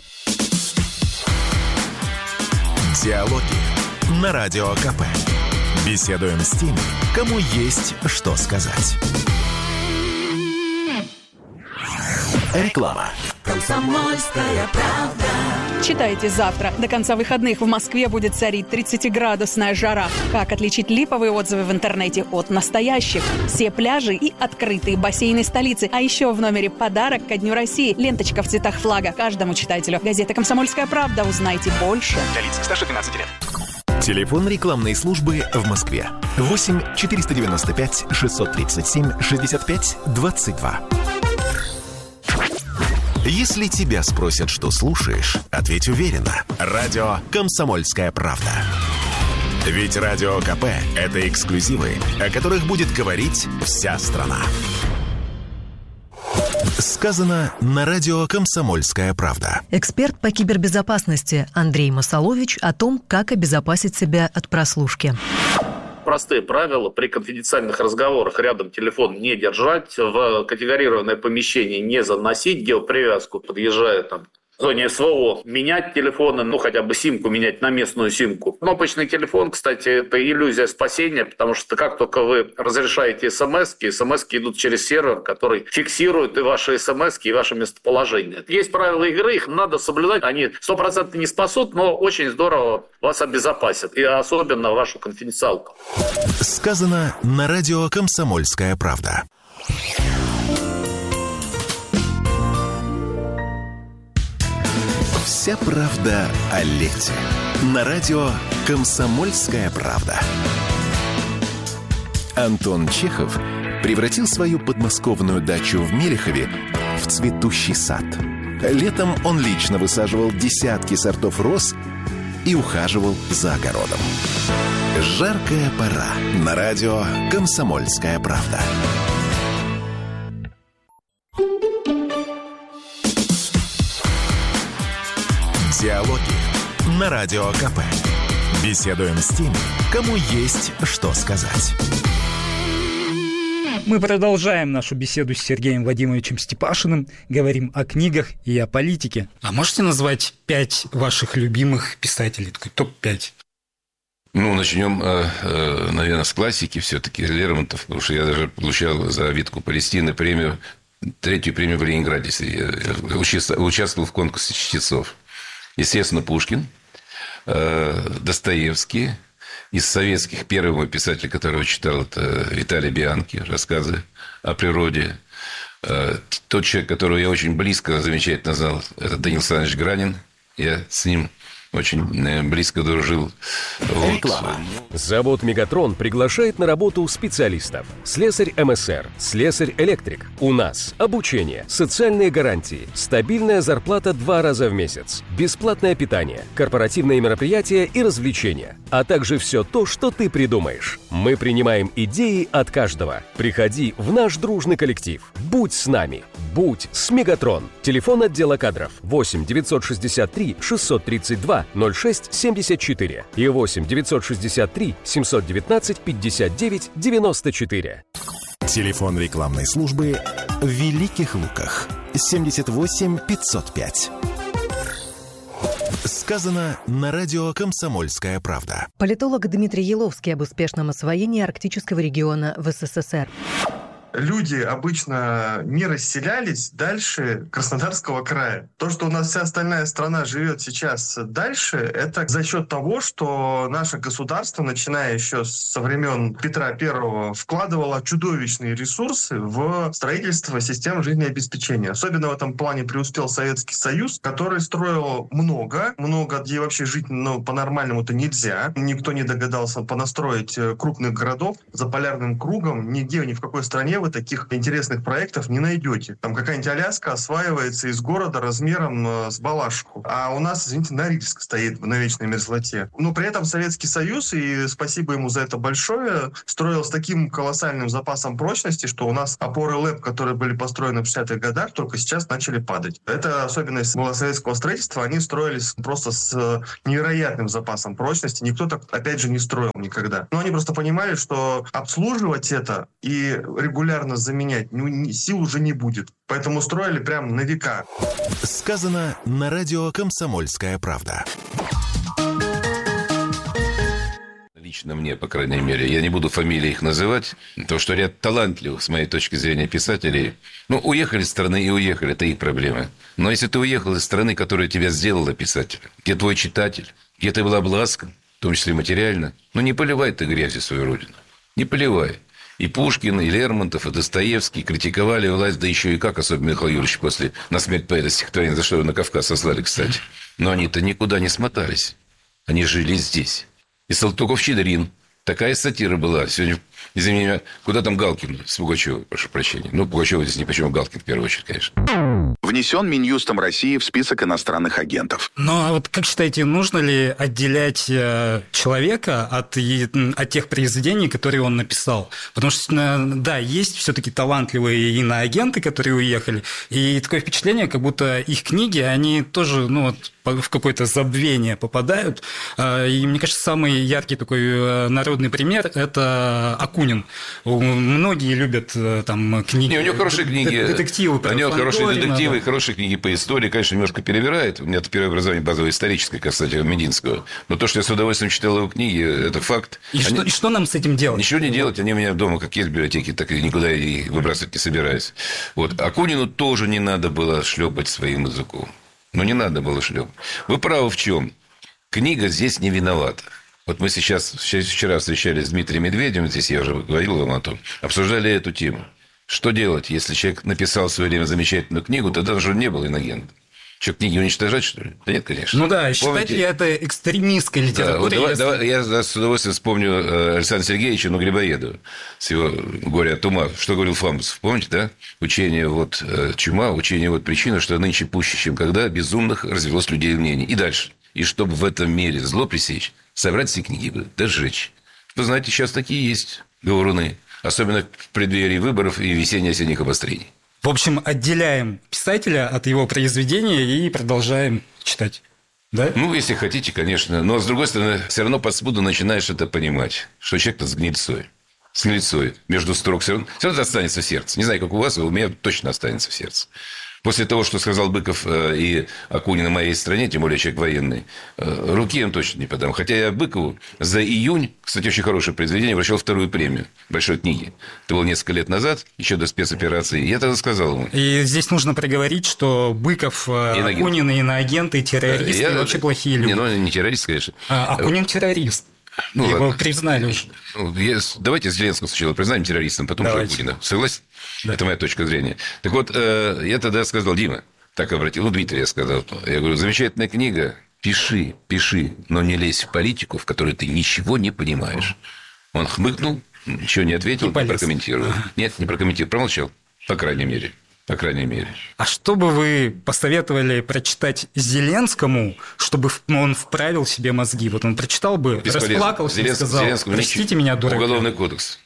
Диалоги на Радио КП. Беседуем с теми, кому есть что сказать. Реклама. Комсомольская правда. Читайте завтра. До конца выходных в Москве будет царить тридцатиградусная жара. Как отличить липовые отзывы в интернете от настоящих? Все пляжи и открытые бассейны столицы. А еще в номере подарок ко Дню России. Ленточка в цветах флага. Каждому читателю. Газета «Комсомольская правда». Узнайте больше. Для лиц старше двенадцати лет. Телефон рекламной службы в Москве. восемь четыреста девяносто пять шестьсот тридцать семь шестьдесят пять двадцать два. Если тебя спросят, что слушаешь, ответь уверенно. Радио «Комсомольская правда». Ведь Радио КП – это эксклюзивы, о которых будет говорить вся страна. Сказано на радио «Комсомольская правда». Эксперт по кибербезопасности Андрей Масалович о том, как обезопасить себя от прослушки. Простые правила: при конфиденциальных разговорах рядом телефон не держать, в категорированное помещение не заносить, геопривязку, подъезжая там в зоне СВО, менять телефоны, ну хотя бы симку менять на местную симку. Кнопочный телефон, кстати, это иллюзия спасения, потому что как только вы разрешаете смс-ки, смс-ки идут через сервер, который фиксирует и ваши смс-ки, и ваше местоположение. Есть правила игры, их надо соблюдать, они сто процентов не спасут, но очень здорово вас обезопасят, и особенно вашу конфиденциалку. Сказано на радио «Комсомольская правда». Вся правда о лете. На радио «Комсомольская правда». Антон Чехов превратил свою подмосковную дачу в Мелехове в цветущий сад. Летом он лично высаживал десятки сортов роз и ухаживал за огородом. Жаркая пора. На радио «Комсомольская правда». Диалоги на Радио КП. Беседуем с теми, кому есть что сказать. Мы продолжаем нашу беседу с Сергеем Вадимовичем Степашиным. Говорим о книгах и о политике. А можете назвать пять ваших любимых писателей? Такой топ пять. Ну, начнем, наверное, с классики все-таки, Лермонтов, потому что я даже получал за «Витку Палестины» премию, третью премию в Ленинграде. Я участвовал в конкурсе чтецов. Естественно, Пушкин, Достоевский. Из советских первый мой писатель, которого читал, это Виталий Бианки, рассказы о природе. Тот человек, которого я очень близко, замечательно знал, это Даниил Александрович Гранин. Я с ним очень близко дружил. Реклама. Завод «Мегатрон» приглашает на работу специалистов. Слесарь эм эс эр, слесарь-электрик. У нас обучение, социальные гарантии, стабильная зарплата два раза в месяц, бесплатное питание, корпоративные мероприятия и развлечения, а также все то, что ты придумаешь. Мы принимаем идеи от каждого. Приходи в наш дружный коллектив. Будь с нами. Будь с «Мегатрон». Телефон отдела кадров восемь девятьсот шестьдесят три шестьсот тридцать два ноль шесть семьдесят четыре и восемь девятьсот шестьдесят три семьсот девятнадцать пятьдесят девять девяносто четыре. Телефон рекламной службы в Великих Луках семьдесят восемь пятьсот пять. Сказано на радио «Комсомольская правда». Политолог Дмитрий Еловский об успешном освоении арктического региона в СССР. Люди обычно не расселялись дальше Краснодарского края. То, что у нас вся остальная страна живет сейчас дальше, это за счет того, что наше государство, начиная еще со времен Петра Первого, вкладывало чудовищные ресурсы в строительство систем жизнеобеспечения. Особенно в этом плане преуспел Советский Союз, который строил много, много, где вообще жить ну, по-нормальному-то нельзя. Никто не догадался понастроить крупных городов за полярным кругом. Нигде, ни в какой стране вы таких интересных проектов не найдете. Там какая-нибудь Аляска осваивается из города размером э, с Балашиху. А у нас, извините, Норильск стоит на вечной мерзлоте. Но при этом Советский Союз, и спасибо ему за это большое, строил с таким колоссальным запасом прочности, что у нас опоры ЛЭП, которые были построены в шестидесятых годах, только сейчас начали падать. Это особенность была советского строительства. Они строились просто с невероятным запасом прочности. Никто так, опять же, не строил никогда. Но они просто понимали, что обслуживать это и регулярно заменять ну, сил уже не будет. Поэтому строили прям на века. Сказано на радио «Комсомольская правда». Лично мне, по крайней мере, я не буду фамилии их называть, то, что ряд талантливых, с моей точки зрения, писателей, ну, уехали из страны и уехали, это их проблемы. Но если ты уехал из страны, которая тебя сделала писателем, где твой читатель, где ты был обласкан, в том числе материально, ну, не поливай ты грязью свою родину. Не поливай. И Пушкин, и Лермонтов, и Достоевский критиковали власть, да еще и как, особенно Михаил Юрьевич после «На смерть поэта» стихотворения, за что его на Кавказ сослали, кстати. Но они-то никуда не смотались. Они жили здесь. И Салтыков-Щедрин. Такая сатира была. Сегодня, извини меня, куда там Галкин с Пугачевой, прошу прощения. Ну, Пугачева здесь ни почему, Галкин в первую очередь, конечно. Внесен Минюстом России в список иностранных агентов. Ну, а вот как считаете, нужно ли отделять э, человека от, от тех произведений, которые он написал? Потому что, да, есть все-таки талантливые иноагенты, которые уехали, и такое впечатление, как будто их книги, они тоже, ну, вот, в какое-то забвение попадают. И мне кажется, самый яркий такой народный пример – это Акунин. Многие любят там книги. Не, у него хорошие книги. Детективы. У него хорошие детективы, да. Хорошие книги по истории. Конечно, немножко перебирает. У меня первое образование базовое историческое, кстати, Мединского. Но то, что я с удовольствием читал его книги, это факт. И, они... что, и что нам с этим делать? Ничего не делать. Они у меня дома как есть в библиотеке, так и никуда и выбрасывать не собираюсь. Вот. Акунину тоже не надо было шлепать своим языком. Ну, не надо было шлепать. Вы правы в чем? Книга здесь не виновата. Вот мы сейчас, вчера встречались с Дмитрием Медведевым, здесь я уже говорил вам о том, обсуждали эту тему. Что делать, если человек написал в свое время замечательную книгу, тогда уже не был иногентом? Что, книги уничтожать, что ли? Да нет, конечно. Ну да, считать ли это экстремистской литературой? Да, вот давай, если... давай, я с удовольствием вспомню Александра Сергеевича, ну, Грибоедова, с его «Горе от ума». Что говорил Фамусов, помните, да? Учение вот чума, учение вот причина, что нынче пуще, чем когда, безумных развелось людей мнений. И дальше. И чтобы в этом мире зло пресечь, собрать все книги, да сжечь. Вы знаете, сейчас такие есть говоруны. Особенно в преддверии выборов и весенне-осенних обострений. В общем, отделяем писателя от его произведения и продолжаем читать. Да? Ну, если хотите, конечно. Но, с другой стороны, все равно подспудно начинаешь это понимать, что человек-то с гнильцой. С гнильцой. Между строк все равно, все равно останется в сердце. Не знаю, как у вас, а у меня точно останется в сердце. После того, что сказал Быков и Акунин о моей стране, тем более человек военный, руки им точно не подам. Хотя я Быкову за июнь, кстати, очень хорошее произведение, вручил вторую премию большой книги. Это было несколько лет назад, еще до спецоперации. Я тогда сказал ему. И здесь нужно проговорить, что Быков, иноагент. Акунин, иноагенты, террористы, я... вообще плохие люди. Не, ну, не террорист, конечно. А, Акунин террорист. Ну, его ладно. Признали уже. Ну, я... Давайте Зеленского сначала признаем террористом, потом уже Акунина. Согласен? Да. Это моя точка зрения. Так вот, я тогда сказал, Дима, так обратил, ну, Дмитрий я сказал, я говорю, замечательная книга, пиши, пиши, но не лезь в политику, в которой ты ничего не понимаешь. Он хмыкнул, ничего не ответил, не прокомментировал. Ага. Нет, не прокомментировал, промолчал, по крайней мере. По крайней мере. А что бы вы посоветовали прочитать Зеленскому, чтобы он вправил себе мозги? Вот он прочитал бы, бесполезно. Расплакался Зеленск... и сказал, Зеленскому простите меня, дурак. Уголовный кодекс.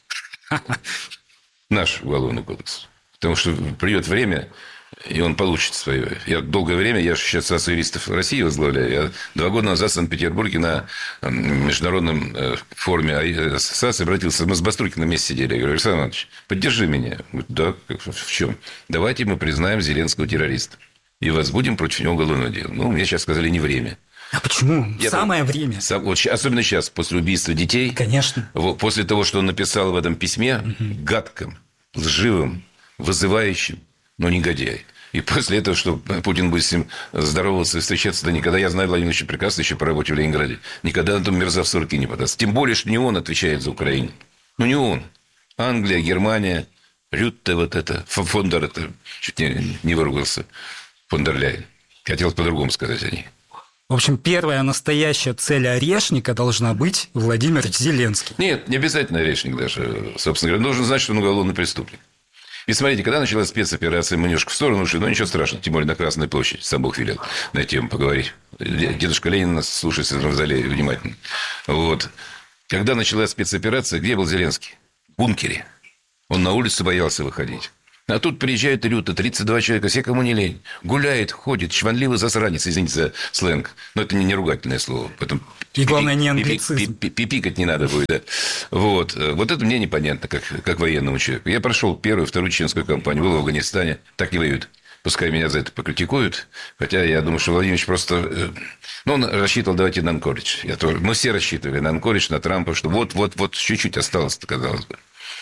Наш уголовный кодекс. Потому что придет время, и он получит свое. Я долгое время, я сейчас Ассоциацию юристов России возглавляю. Я два года назад в Санкт-Петербурге на международном форуме ассоциации обратился. Мы с Бастрыкиным вместе сидели. Я говорю, Александр Иванович, поддержи меня. Говорю, да, в чем? Давайте мы признаем Зеленского террориста. И возбудим против него уголовное дело. Ну, мне сейчас сказали, не время. А почему? Я Самое там, время. Сам, вот, особенно сейчас, после убийства детей. Конечно. Вот, после того, что он написал в этом письме, угу. гадком, лживым, вызывающим, но негодяй. И после этого, что Путин будет с ним здороваться и встречаться, да никогда, я знаю Владимир Владимирович прекрасно еще по работе в Ленинграде, никогда на том мерзавцу руки не подаст. Тем более, что не он отвечает за Украину. Ну, не он. Англия, Германия, Рютте, вот это, фон дер, это, чуть не, не выругался, фон дер Ляйен. Хотел по-другому сказать о ней. В общем, первая настоящая цель орешника должна быть Владимир Зеленский. Нет, не обязательно орешник даже, собственно говоря. Должен знать, что он уголовный преступник. И смотрите, когда началась спецоперация, мы немножко в сторону ушли, но ничего страшного, тем более на Красной площади, сам Бог велел на эту тему поговорить. Дедушка Ленин нас слушает в зале внимательно. Вот. Когда началась спецоперация, где был Зеленский? В бункере. Он на улицу боялся выходить. А тут приезжает Рюта, тридцать два человека, все, кому не лень. Гуляет, ходит, чванливый засранец, извините за сленг. Но это не, не ругательное слово. Поэтому и главное, не англицизм. Пипикать не надо будет, да. Вот. Вот это мне непонятно, как, как военному человеку. Я прошел первую, вторую чеченскую кампанию, был в Афганистане. Так не воюют. Пускай меня за это покритикуют. Хотя я думаю, что Владимир Ильич просто... Ну, он рассчитывал, давайте на Анкоридж. Я тоже... Мы все рассчитывали на Анкоридж, на Трампа, что вот-вот-вот чуть-чуть осталось, казалось бы.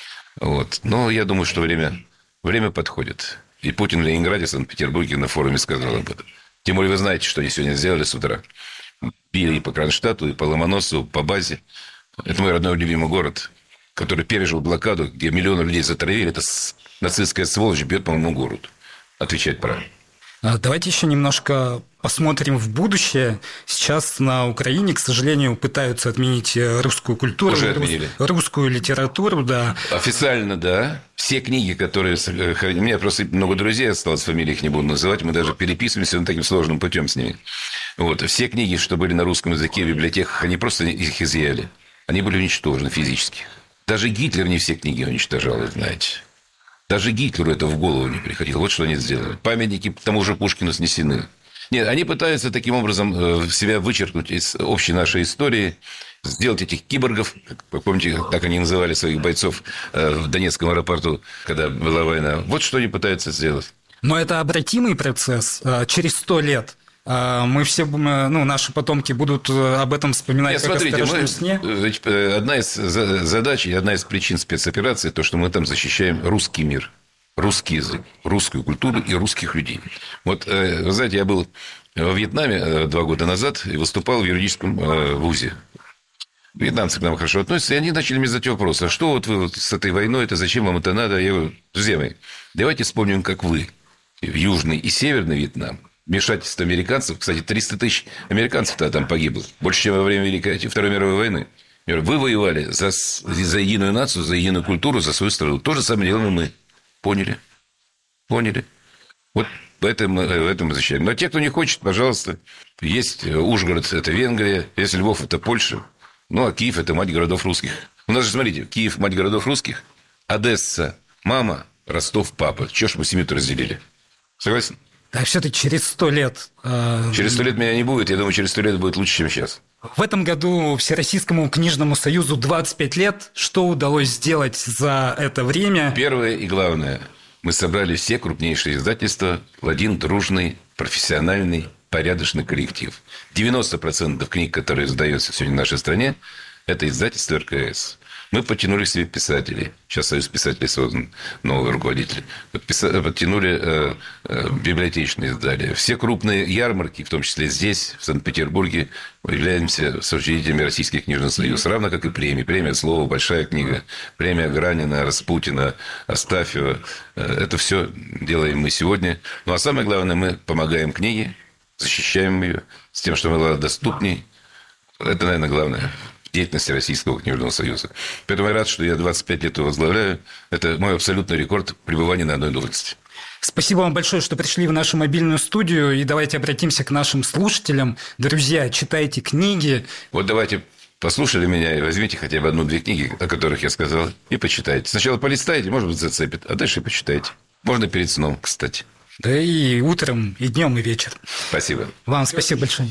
Вот. Но я думаю, что время... Время подходит. И Путин в Ленинграде, в Санкт-Петербурге на форуме сказал об этом. Тем более вы знаете, что они сегодня сделали с утра. Били и по Кронштадту, и по Ломоносову, по базе. Это мой родной любимый город, который пережил блокаду, где миллионы людей затравили. Это нацистская сволочь бьет по моему городу. Отвечать пора. Давайте еще немножко посмотрим в будущее. Сейчас на Украине, к сожалению, пытаются отменить русскую культуру. Уже отменили. Русскую литературу, да. Официально, да. Все книги, которые... У меня просто много друзей осталось, фамилии их не буду называть. Мы даже переписываемся таким сложным путем с ними. Вот. Все книги, что были на русском языке в библиотеках, они просто их изъяли. Они были уничтожены физически. Даже Гитлер не все книги уничтожал, вы знаете. Даже Гитлеру это в голову не приходило. Вот что они сделали. Памятники тому же Пушкину снесены. Нет, они пытаются таким образом себя вычеркнуть из общей нашей истории, сделать этих киборгов, как помните, как они называли своих бойцов в Донецком аэропорту, когда была война. Вот что они пытаются сделать. Но это обратимый процесс. Через сто лет мы все, ну, наши потомки будут об этом вспоминать. Нет, как смотрите, о страшном сне. Одна из задач и одна из причин спецоперации, то, что мы там защищаем русский мир. Русский язык, русскую культуру и русских людей. Вот, вы знаете, я был в Вьетнаме два года назад и выступал в юридическом вузе. Вьетнамцы к нам хорошо относятся, и они начали мне задать вопрос, а что вот вы вот с этой войной, это зачем вам это надо? Я говорю, друзья мои, давайте вспомним, как вы в Южный и Северный Вьетнам, вмешательство американцев, кстати, триста тысяч американцев-то там погибло, больше, чем во время Великой Второй мировой войны. Я говорю, вы воевали за, за единую нацию, за единую культуру, за свою страну. То же самое делаем и мы. Поняли? Поняли? Вот в этом, в этом мы защищаем. Но те, кто не хочет, пожалуйста, есть Ужгород – это Венгрия, если Львов – это Польша, ну, а Киев – это мать городов русских. У нас же, смотрите, Киев – мать городов русских, Одесса – мама, Ростов – папа. Чего ж мы семью-то разделили? Согласен? Да, все-таки через сто лет... Э... Через сто лет меня не будет, я думаю, через сто лет будет лучше, чем сейчас. В этом году Всероссийскому книжному союзу двадцать пять лет. Что удалось сделать за это время? Первое и главное. Мы собрали все крупнейшие издательства в один дружный, профессиональный, порядочный коллектив. девяносто процентов книг, которые издаются сегодня в нашей стране, это издательство эр ка эс. Мы подтянули к себе писателей. Сейчас Союз писателей создан, новый руководитель. Подтянули э, э, библиотечные издания. Все крупные ярмарки, в том числе здесь, в Санкт-Петербурге, мы являемся соучредителями Российских книжных союзов. Равно как и премии. Премия «Слово», «Большая книга», премия Гранина, Распутина, Астафьева. Это все делаем мы сегодня. Ну, а самое главное, мы помогаем книге, защищаем ее с тем, чтобы она была доступней. Это, наверное, главное. Деятельности Российского книжного союза. Поэтому я рад, что я двадцать пять лет его возглавляю. Это мой абсолютный рекорд пребывания на одной должности. Спасибо вам большое, что пришли в нашу мобильную студию. И давайте обратимся к нашим слушателям. Друзья, читайте книги. Вот давайте послушали меня и возьмите хотя бы одну-две книги, о которых я сказал, и почитайте. Сначала полистайте, может быть, зацепит, а дальше почитайте. Можно перед сном, кстати. Да и утром, и днем, и вечером. Спасибо. Вам спасибо большое.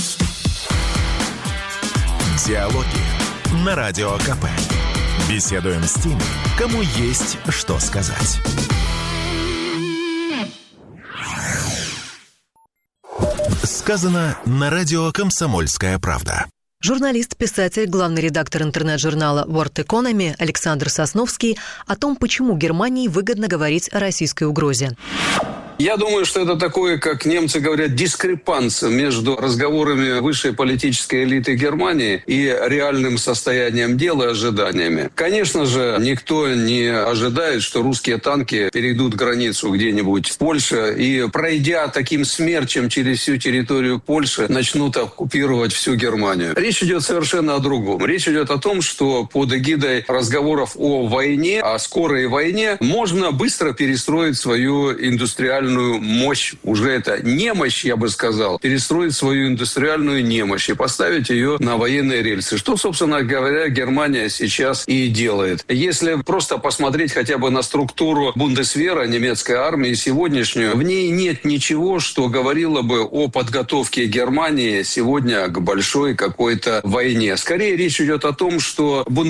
Диалоги на Радио ка пэ. Беседуем с теми, кому есть что сказать. Сказано на радио «Комсомольская правда». Журналист, писатель, главный редактор интернет-журнала World Economy Александр Сосновский о том, почему Германии выгодно говорить о российской угрозе. Я думаю, что это такое, как немцы говорят, дискрепанция между разговорами высшей политической элиты Германии и реальным состоянием дела и ожиданиями. Конечно же, никто не ожидает, что русские танки перейдут границу где-нибудь в Польше и, пройдя таким смерчем через всю территорию Польши, начнут оккупировать всю Германию. Речь идет совершенно о другом. Речь идет о том, что под эгидой разговоров о войне, о скорой войне, можно быстро перестроить свою индустриальную мощь, уже это немощь, я бы сказал, перестроить свою индустриальную немощь и поставить ее на военные рельсы. Что, собственно говоря, Германия сейчас и делает. Если просто посмотреть хотя бы на структуру Бундесвера, немецкой армии сегодняшнюю, в ней нет ничего, что говорило бы о подготовке Германии сегодня к большой какой-то войне. Скорее речь идет о том, что